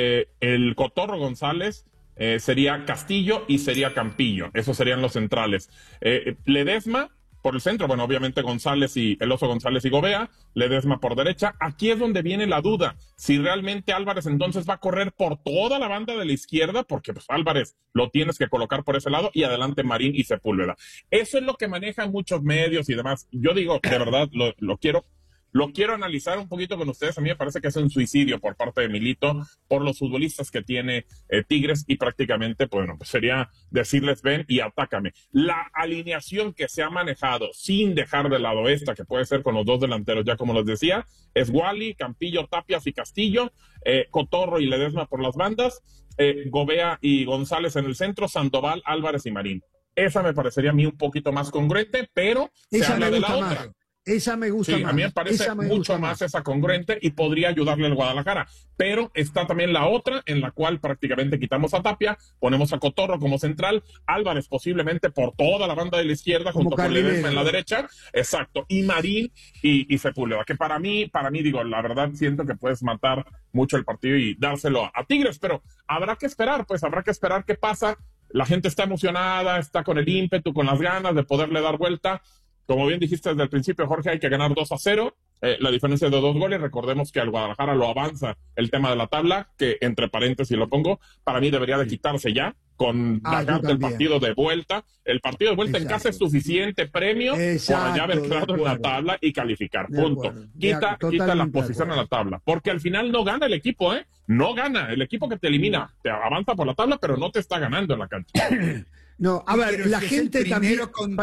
el Cotorro González, sería Castillo y sería Campillo. Esos serían los centrales. Ledesma por el centro, bueno, obviamente González y el Oso González y Gobea, Ledesma por derecha. Aquí es donde viene la duda, si realmente Álvarez entonces va a correr por toda la banda de la izquierda, porque pues Álvarez lo tienes que colocar por ese lado, y adelante Marín y Sepúlveda. Eso es lo que manejan muchos medios y demás. Yo digo, de verdad, lo quiero analizar un poquito con ustedes. A mí me parece que es un suicidio por parte de Milito, por los futbolistas que tiene Tigres, y prácticamente, bueno, pues sería decirles ven y atácame. La alineación que se ha manejado, sin dejar de lado esta, que puede ser con los 2 delanteros, ya como les decía, es Wally, Campillo, Tapias y Castillo, Cotorro y Ledesma por las bandas, Gobea y González en el centro, Sandoval, Álvarez y Marín. Esa me parecería a mí un poquito más congruente, pero se habla de la otra. Esa me gusta más. A mí me parece mucho más esa congruente y podría ayudarle al Guadalajara. Pero está también la otra, en la cual prácticamente quitamos a Tapia, ponemos a Cotorro como central, Álvarez posiblemente por toda la banda de la izquierda, junto con Ledesma en la derecha. Exacto. Y Marín y Sepúlveda, que para mí, digo, la verdad siento que puedes matar mucho el partido y dárselo a Tigres, pero habrá que esperar qué pasa. La gente está emocionada, está con el ímpetu, con las ganas de poderle dar vuelta. Como bien dijiste desde el principio, Jorge, hay que ganar 2-0. La diferencia es de 2 goles. Recordemos que al Guadalajara lo avanza el tema de la tabla, que entre paréntesis lo pongo, para mí debería de quitarse ya, con la carta del partido de vuelta. El partido de vuelta en casa es suficiente premio para ya haber quedado en la tabla y calificar. Punto. Quita la posición en la tabla. Porque al final no gana el equipo, ¿eh? No gana. El equipo que te elimina te avanza por la tabla, pero no te está ganando en la cancha. No, a ver, la gente también...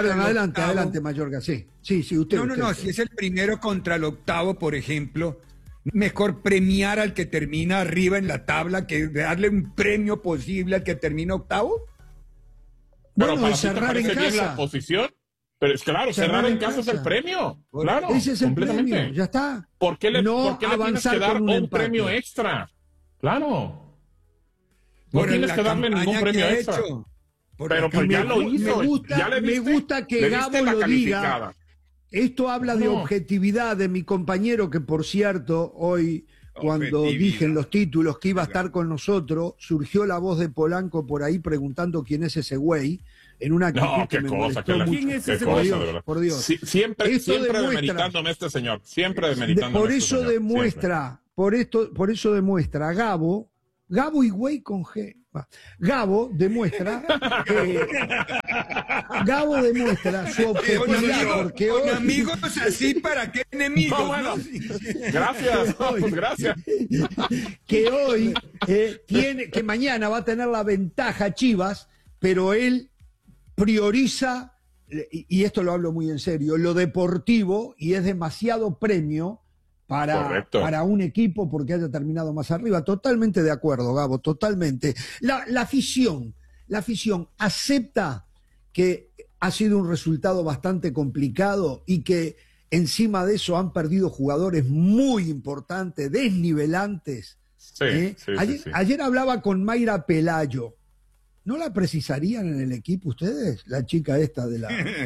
Adelante, Mayorga, sí, usted. No, si es el primero contra el octavo, por ejemplo, Mejor premiar al que termina arriba en la tabla que darle un premio posible al que termina octavo. Pero para cerrar en casa la posición, pero es claro, cerrar en casa es el premio. Claro, ese es el premio, ya está. ¿Por qué le tienes que dar un premio extra? Claro. No tienes que darle ningún premio extra. Pero pues ya lo hizo. Me gusta que Gabo lo diga. Esto habla de objetividad de mi compañero, que por cierto, hoy cuando dije en los títulos que iba a estar con nosotros, surgió la voz de Polanco por ahí preguntando quién es ese güey, en una actitud que me molestó mucho. ¿Quién es ese güey? Por Dios. Sí, siempre demeritándome este señor, siempre demeritándome por eso demuestra, por eso demuestra Gabo y güey con G. Gabo demuestra su objetividad, porque con amigos así, ¿para qué enemigos? No, bueno. Gracias. Que hoy que mañana va a tener la ventaja Chivas, pero él prioriza, y esto lo hablo muy en serio, lo deportivo, y es demasiado premio para un equipo porque haya terminado más arriba. Totalmente de acuerdo, Gabo, totalmente. La afición acepta que ha sido un resultado bastante complicado y que encima de eso han perdido jugadores muy importantes, desnivelantes. Ayer hablaba con Mayra Pelayo. ¿No la precisarían en el equipo ustedes? La chica esta de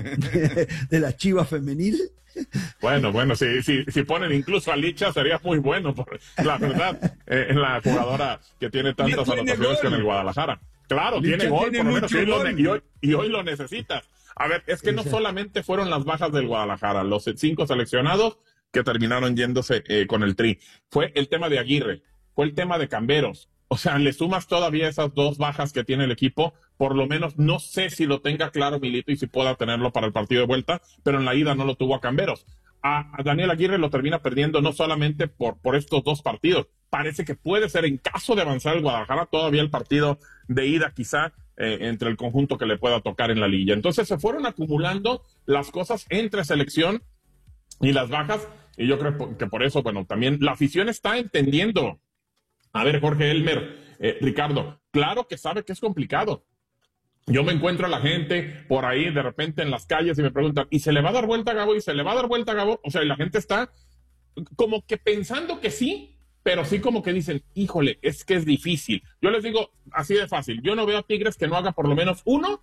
la Chivas femenil. Bueno, si ponen incluso a Licha sería muy bueno, la verdad, en la jugadora que tiene tantas anotaciones con el Guadalajara. Claro, Licha tiene gol, por lo menos, y hoy lo necesitas. A ver, es que no solamente fueron las bajas del Guadalajara, los 5 seleccionados que terminaron yéndose con el Tri. Fue el tema de Aguirre, fue el tema de Camberos. O sea, le sumas todavía esas 2 bajas que tiene el equipo, por lo menos no sé si lo tenga claro Milito y si pueda tenerlo para el partido de vuelta, pero en la ida no lo tuvo a Camberos. A Daniel Aguirre lo termina perdiendo no solamente por estos 2 partidos, parece que puede ser, en caso de avanzar el Guadalajara, todavía el partido de ida quizá entre el conjunto que le pueda tocar en la liga. Entonces se fueron acumulando las cosas entre selección y las bajas, y yo creo que por eso, bueno, también la afición está entendiendo. A ver, Jorge Elmer, Ricardo, claro que sabe que es complicado. Yo me encuentro a la gente por ahí de repente en las calles y me preguntan, ¿y se le va a dar vuelta a Gabo? ¿Y se le va a dar vuelta a Gabo? O sea, y la gente está como que pensando que sí, pero sí como que dicen, híjole, es que es difícil. Yo les digo así de fácil, yo no veo a Tigres que no haga por lo menos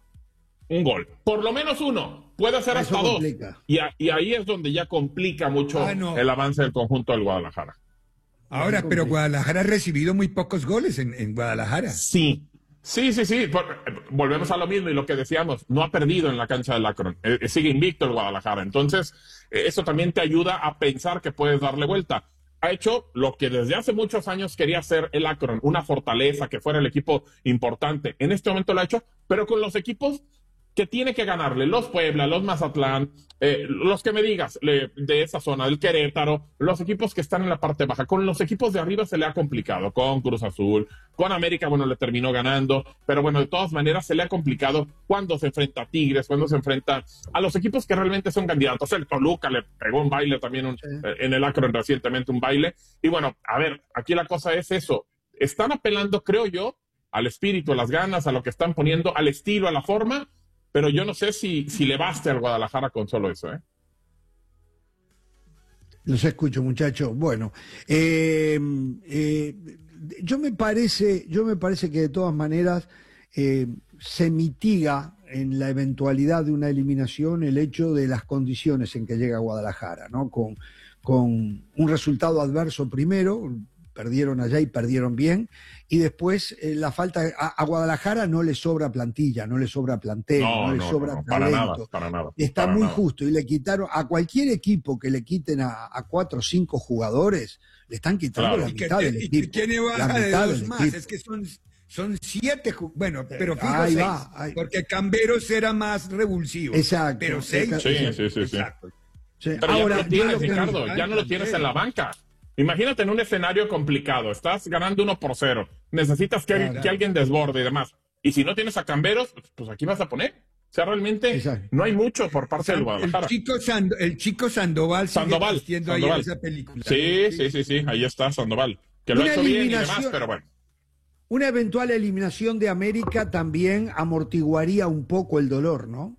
un gol. Por lo menos 1, puede ser hasta 2. Y ahí es donde ya complica mucho el avance del conjunto del Guadalajara. Ahora, pero Guadalajara ha recibido muy pocos goles en Guadalajara. Sí. Volvemos a lo mismo y lo que decíamos, no ha perdido en la cancha del Akron. Sigue invicto el Guadalajara. Entonces, eso también te ayuda a pensar que puedes darle vuelta. Ha hecho lo que desde hace muchos años quería hacer el Akron, una fortaleza, que fuera el equipo importante. En este momento lo ha hecho, pero con los equipos que tiene que ganarle, los Puebla, los Mazatlán, los que me digas de esa zona, del Querétaro, los equipos que están en la parte baja. Con los equipos de arriba se le ha complicado, con Cruz Azul, con América, bueno, le terminó ganando, pero bueno, de todas maneras se le ha complicado cuando se enfrenta a Tigres, cuando se enfrenta a los equipos que realmente son candidatos. El Toluca le pegó un baile también en el Akron recientemente, un baile. Y bueno, a ver, aquí la cosa es eso. Están apelando, creo yo, al espíritu, a las ganas, a lo que están poniendo, al estilo, a la forma, pero yo no sé si le baste al Guadalajara con solo eso, Los escucho, muchachos. Bueno, yo me parece que de todas maneras se mitiga en la eventualidad de una eliminación el hecho de las condiciones en que llega Guadalajara, ¿no? Con un resultado adverso primero, perdieron allá y perdieron bien, y después la falta a Guadalajara no le sobra plantilla, no le sobra plantel, no le sobra talento. Para nada. Está muy justo, y le quitaron a cualquier equipo que le quiten a 4 o 5 jugadores, le están quitando la mitad del equipo. ¿Y tiene baja de 2 más? Es que son 7, bueno, pero fijo 6, porque Camberos era más revulsivo. Exacto. Pero 6. Sí. Exacto. Sí. Pero ahora, ya no lo tienes, Ricardo, ya no lo tienes en la banca. Imagínate en un escenario complicado, estás ganando 1-0, necesitas que alguien desborde y demás. Y si no tienes a Camberos, pues aquí vas a poner. O sea, realmente no hay mucho por parte del Guadalajara. El chico Sandoval. Sandoval. Ahí en esa película. Sí, ahí está Sandoval. Que lo ha hecho bien y demás, pero bueno. Una eventual eliminación de América también amortiguaría un poco el dolor, ¿no?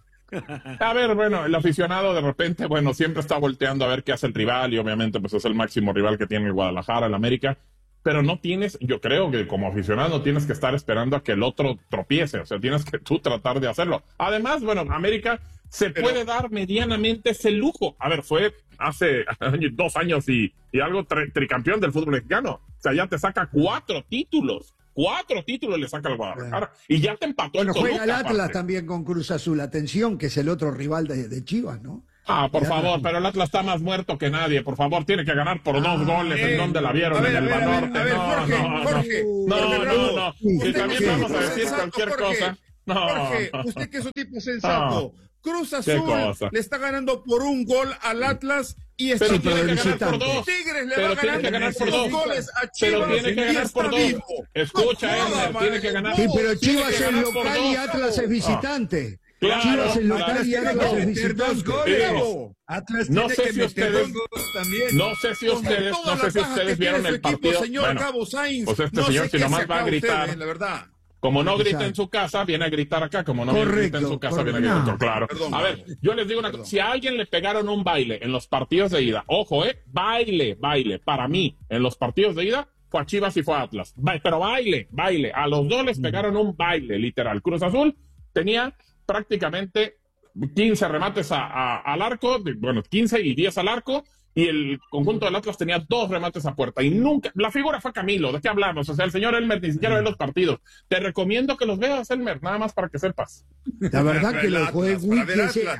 A ver, bueno, el aficionado de repente, bueno, siempre está volteando a ver qué hace el rival y obviamente pues es el máximo rival que tiene el Guadalajara, el América, pero no tienes, yo creo que como aficionado no tienes que estar esperando a que el otro tropiece, o sea, tienes que tú tratar de hacerlo. Además, bueno, América puede dar medianamente ese lujo. A ver, fue hace 2 años y algo tricampeón del fútbol mexicano, o sea, ya te saca 4 títulos. 4 títulos le saca al Guadalajara y ya te empató el Toluca. Juega el Atlas también con Cruz Azul, atención, que es el otro rival de Chivas, ¿no? Por favor, pero el Atlas está más muerto que nadie, por favor, tiene que ganar por 2 goles, ¿en dónde la vieron? En el Banorte. Jorge. No. Si también vamos a decir cualquier cosa. Jorge, usted que es un tipo sensato. Cruz Azul le está ganando por 1 gol al Atlas y está pero tiene que ganar por 2. Tigres le va ganando por 2 goles a Chivas. Pero tiene que ganar por 2. Escucha, Elmer, tiene que ganar. Sí, pero Chivas es local y Atlas es visitante. Claro, Chivas es local y Atlas es visitante. Atlas no tiene sé que si meter ustedes, 2 goles también. No sé si ustedes vieron el partido. Señor bueno, Gabo Sainz, pues este señor si nomás va a gritar. La verdad. Como no grita en su casa, viene a gritar acá. Como no grita en su casa, viene a gritar acá. Claro. A ver, yo les digo una cosa. Si a alguien le pegaron un baile en los partidos de ida, ojo, baile. Para mí, en los partidos de ida, fue a Chivas y fue a Atlas. Pero baile. A los 2 les pegaron un baile, literal. Cruz Azul tenía prácticamente 15 remates al arco, 15 y 10 al arco. Y el conjunto del Atlas tenía 2 remates a puerta. Y nunca, la figura fue Camilo, ¿de qué hablamos? O sea, el señor Elmer ni siquiera ve los partidos. Te recomiendo que los veas, Elmer, nada más para que sepas. La verdad que los Joel Wiki,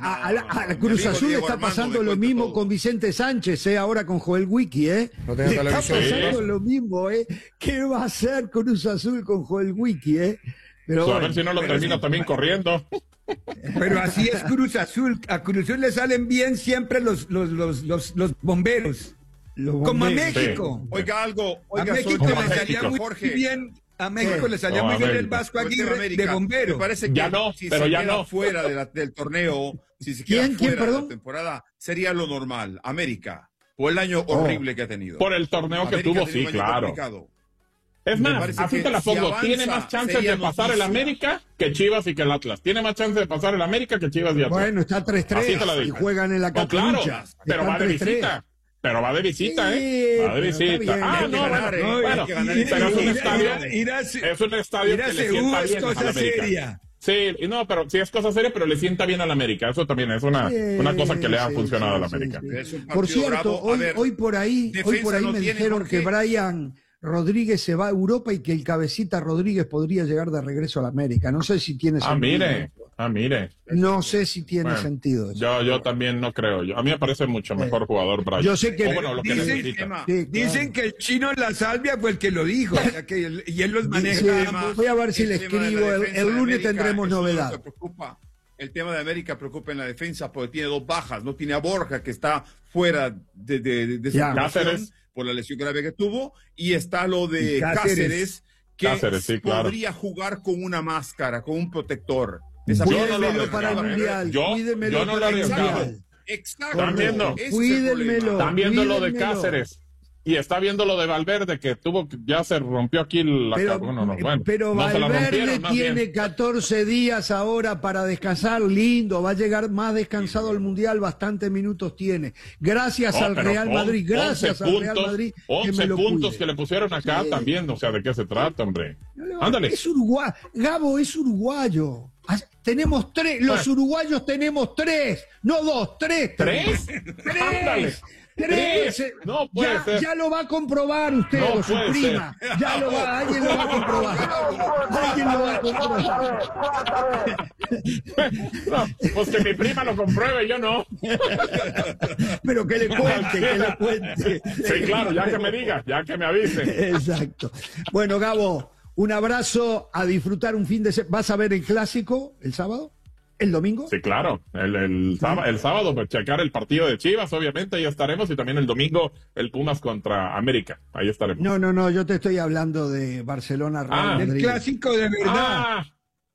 a Cruz Azul está pasando lo mismo con Vicente Sánchez, ahora con Joel Wiki, No tengo está pasando lo mismo, ¿Qué va a hacer Cruz Azul con Joel Wiki, Pero a ver si no lo termina también corriendo. Pero así es Cruz Azul. A Cruz Azul le salen bien siempre los bomberos. Como a México. Sí. Oiga, a México le salía muy bien. A México le salía muy bien el Vasco Aguirre de bombero. Me parece que ya no, si pero ya no. Fuera del torneo, si se queda fuera de la temporada, sería lo normal. América. O el año horrible que ha tenido. Por el torneo América que tuvo, sí, claro. Complicado. Es más, así te la pongo. Si tiene más chances de pasar el América que Chivas y que el Atlas. Tiene más chances de pasar el América que Chivas y Atlas. Bueno, está 3-3 y juegan en la Capirucha. Claro, pero va de visita. Pero va de visita, Va de visita. Bueno, pero es un estadio. Es un estadio que le sienta bien al América. Sí, no, pero sí es cosa seria, pero le sienta bien al América. Eso también es una cosa que le ha funcionado al América. Por cierto, hoy por ahí me dijeron que Brian Rodríguez se va a Europa y que el cabecita Rodríguez podría llegar de regreso a la América. No sé si tiene sentido. Mire. No sé si tiene sentido eso. Yo también no creo. A mí me parece mucho mejor jugador Brian. Yo sé que dicen que el chino La Salvia fue el que lo dijo. O sea que y él los maneja. Voy a ver si le escribo. El lunes tendremos novedad. El tema de América preocupa en la defensa porque tiene 2 bajas. No tiene a Borja, que está fuera de su situación por la lesión grave que tuvo, y está lo de Cáceres que sí, claro. Podría jugar con una máscara, con un protector. Cuídemelo para el Mundial. Yo no lo arriesgaba. Exacto. Están viendo lo de Cáceres. Y está viendo lo de Valverde, que ya se rompió aquí la... Pero Valverde tiene 14 días ahora para descansar, lindo, va a llegar más descansado al Mundial, bastante minutos tiene. Gracias al Real Madrid, gracias al Real Madrid. 11 puntos que le pusieron acá también, o sea, ¿de qué se trata, hombre? Ándale. Es uruguayo, Gabo es uruguayo. Tenemos 3, los uruguayos tenemos 3, no 2, 3. ¿3? Ándale. 3. No puede ser. Ya lo va a comprobar usted o su prima. Alguien lo va a comprobar. Pues que mi prima lo compruebe, yo no. Pero que le cuente, Sí, claro, ya que me diga, ya que me avise. Exacto. Bueno, Gabo, un abrazo, a disfrutar un fin de semana. ¿Vas a ver el clásico el sábado? ¿El domingo? Sí, claro. El sábado, pues, checar el partido de Chivas, obviamente, ahí estaremos. Y también el domingo, el Pumas contra América. Ahí estaremos. No, yo te estoy hablando de Barcelona, Real Madrid. El clásico de verdad.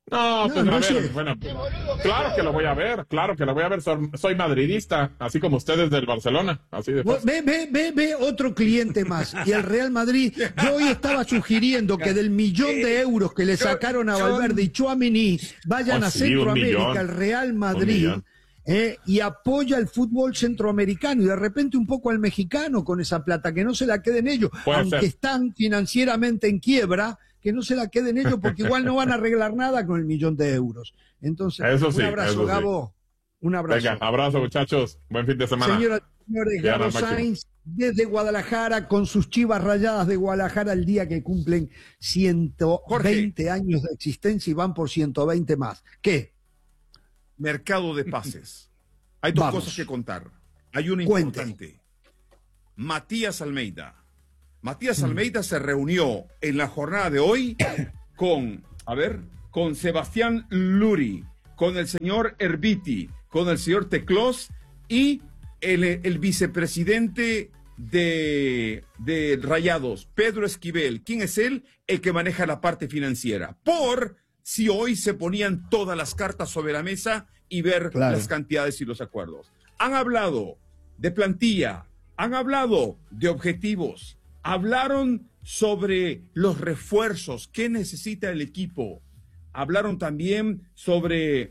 No, pues a ver, bueno, claro que lo voy a ver, soy madridista, así como ustedes del Barcelona, así de fácil. Ve, otro cliente más, y el Real Madrid, yo hoy estaba sugiriendo que del €1.000.000 que le sacaron a Valverde y Tchouaméni vayan a Centroamérica, el Real Madrid, y apoya el fútbol centroamericano, y de repente un poco al mexicano con esa plata, que no se la queden ellos, aunque están financieramente en quiebra, que no se la queden ellos, porque igual no van a arreglar nada con el €1.000.000. Entonces, un abrazo, Gabo. Un abrazo. Venga, abrazo, muchachos. Buen fin de semana. Señoras y señores, Gabo Sainz, desde Guadalajara, con sus Chivas Rayadas de Guadalajara, el día que cumplen 120 años de existencia y van por 120 más. ¿Qué? Mercado de pases. Hay dos cosas que contar. Hay una importante. Matías Almeida. Matías Almeida se reunió en la jornada de hoy con Sebastián Luri, con el señor Herbiti, con el señor Teclós y el vicepresidente de Rayados, Pedro Esquivel. ¿Quién es él? El que maneja la parte financiera. Por si hoy se ponían todas las cartas sobre la mesa y ver las cantidades y los acuerdos. Han hablado de plantilla, han hablado de objetivos, hablaron sobre los refuerzos, qué necesita el equipo. Hablaron también sobre...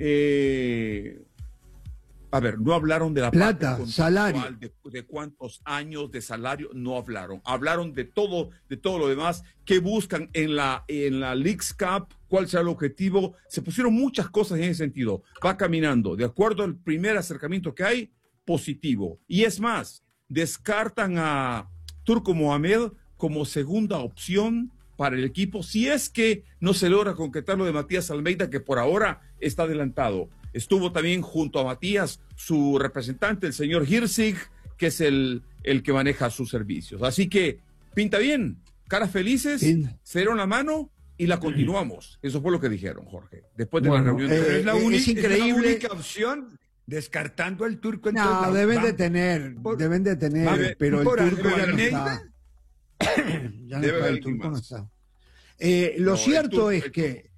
no hablaron de la plata, salario. De cuántos años de salario, no hablaron. Hablaron de todo lo demás, qué buscan en la Leagues Cup, cuál será el objetivo. Se pusieron muchas cosas en ese sentido. Va caminando, de acuerdo al primer acercamiento que hay, positivo. Y es más, descartan a Turco Mohamed como segunda opción para el equipo, si es que no se logra concretar lo de Matías Almeida, que por ahora está adelantado. Estuvo también junto a Matías su representante, el señor Hirsig, que es el que maneja sus servicios. Así que pinta bien, caras felices, se dieron la mano y la continuamos. Eso fue lo que dijeron, Jorge, después de la reunión. Es increíble. Es la única opción, descartando al Turco. No, deben de tener, pero el Turco ya no está. Ya no está, el Turco no está. Lo cierto es que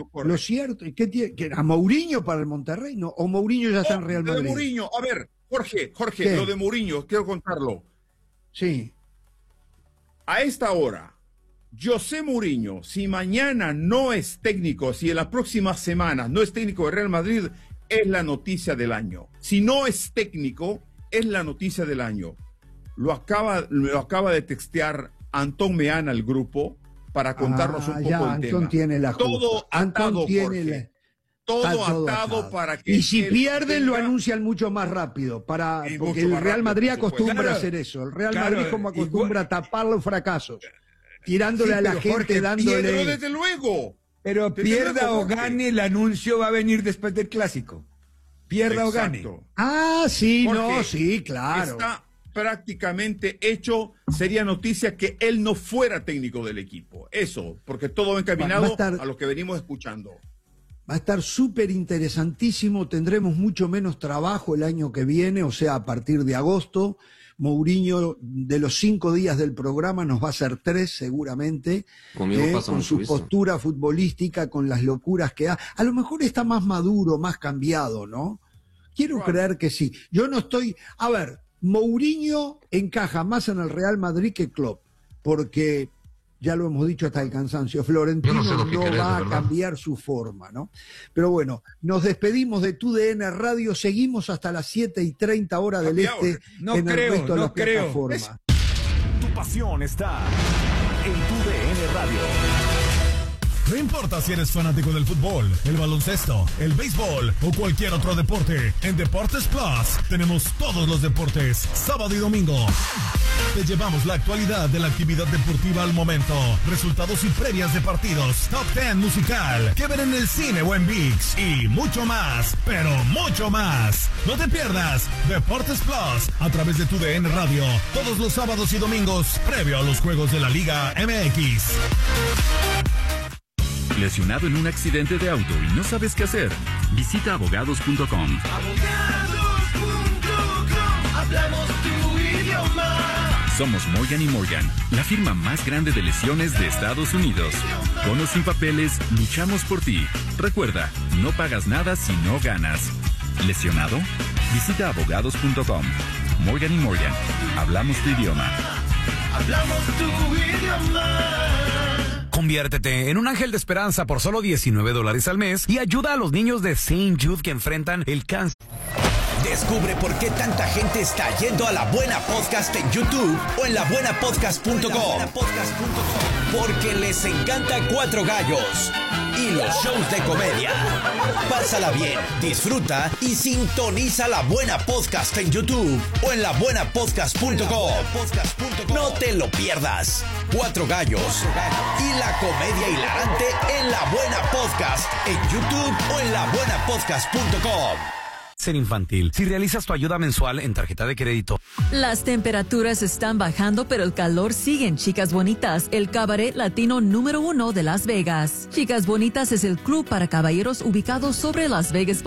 a Mourinho para el Monterrey, ¿no? O Mourinho ya está en Real Madrid. Lo de Mourinho, a ver, Jorge, lo de Mourinho, quiero contarlo. Sí. A esta hora, José Mourinho, si mañana no es técnico, si en las próximas semanas no es técnico de Real Madrid, es la noticia del año. Si no es técnico, es la noticia del año. Lo acaba de textear Antón Meana al grupo para contarnos un poco el tema. Tiene la todo atado, Jorge. Todo atado para que... Y si pierden, lo anuncian mucho más rápido, porque el Real Madrid acostumbra a hacer eso. El Real Madrid como acostumbra a tapar los fracasos, tirándole a la gente, Jorge, dándole... Pero desde luego... Pero pierda o gane, el anuncio va a venir después del clásico. Pierda o gane. Sí, Jorge, sí, claro. Está prácticamente hecho. Sería noticia que él no fuera técnico del equipo. Eso, porque todo va encaminado a lo que venimos escuchando. Va a estar súper interesantísimo. Tendremos mucho menos trabajo el año que viene, o sea, a partir de agosto. Mourinho, de los 5 días del programa, nos va a hacer 3 seguramente, con su postura futbolística, con las locuras que da. A lo mejor está más maduro, más cambiado, ¿no? Quiero creer que sí. Yo no estoy... A ver, Mourinho encaja más en el Real Madrid que Klopp, porque... Ya lo hemos dicho hasta el cansancio, Florentino no va a cambiar su forma, ¿no? Pero bueno, nos despedimos de TUDN Radio, seguimos hasta las 7:30 hora del este en el resto de las plataformas. Tu pasión está en TUDN Radio. No importa si eres fanático del fútbol, el baloncesto, el béisbol o cualquier otro deporte, en Deportes Plus tenemos todos los deportes, sábado y domingo. Te llevamos la actualidad de la actividad deportiva al momento, resultados y previas de partidos, top 10 musical, que ver en el cine o en ViX y mucho más, pero mucho más. No te pierdas Deportes Plus a través de TUDN Radio, todos los sábados y domingos, previo a los juegos de la Liga MX. ¿Lesionado en un accidente de auto y no sabes qué hacer? Visita abogados.com. Abogados.com. Hablamos tu idioma. Somos Morgan & Morgan, la firma más grande de lesiones de Estados Unidos. Con o sin papeles, luchamos por ti. Recuerda, no pagas nada si no ganas. ¿Lesionado? Visita abogados.com. Morgan & Morgan. Hablamos tu idioma. Hablamos tu idioma. Conviértete en un ángel de esperanza por solo $19 al mes y ayuda a los niños de St. Jude que enfrentan el cáncer. Descubre por qué tanta gente está yendo a La Buena Podcast en YouTube o en labuenapodcast.com. Porque les encanta Cuatro Gallos y los shows de comedia. Pásala bien, disfruta y sintoniza La Buena Podcast en YouTube o en labuenapodcast.com. No te lo pierdas. Cuatro Gallos y la comedia hilarante en La Buena Podcast en YouTube o en labuenapodcast.com. Ser infantil. Si realizas tu ayuda mensual en tarjeta de crédito. Las temperaturas están bajando, pero el calor sigue en Chicas Bonitas, el cabaret latino número 1 de Las Vegas. Chicas Bonitas es el club para caballeros ubicado sobre Las Vegas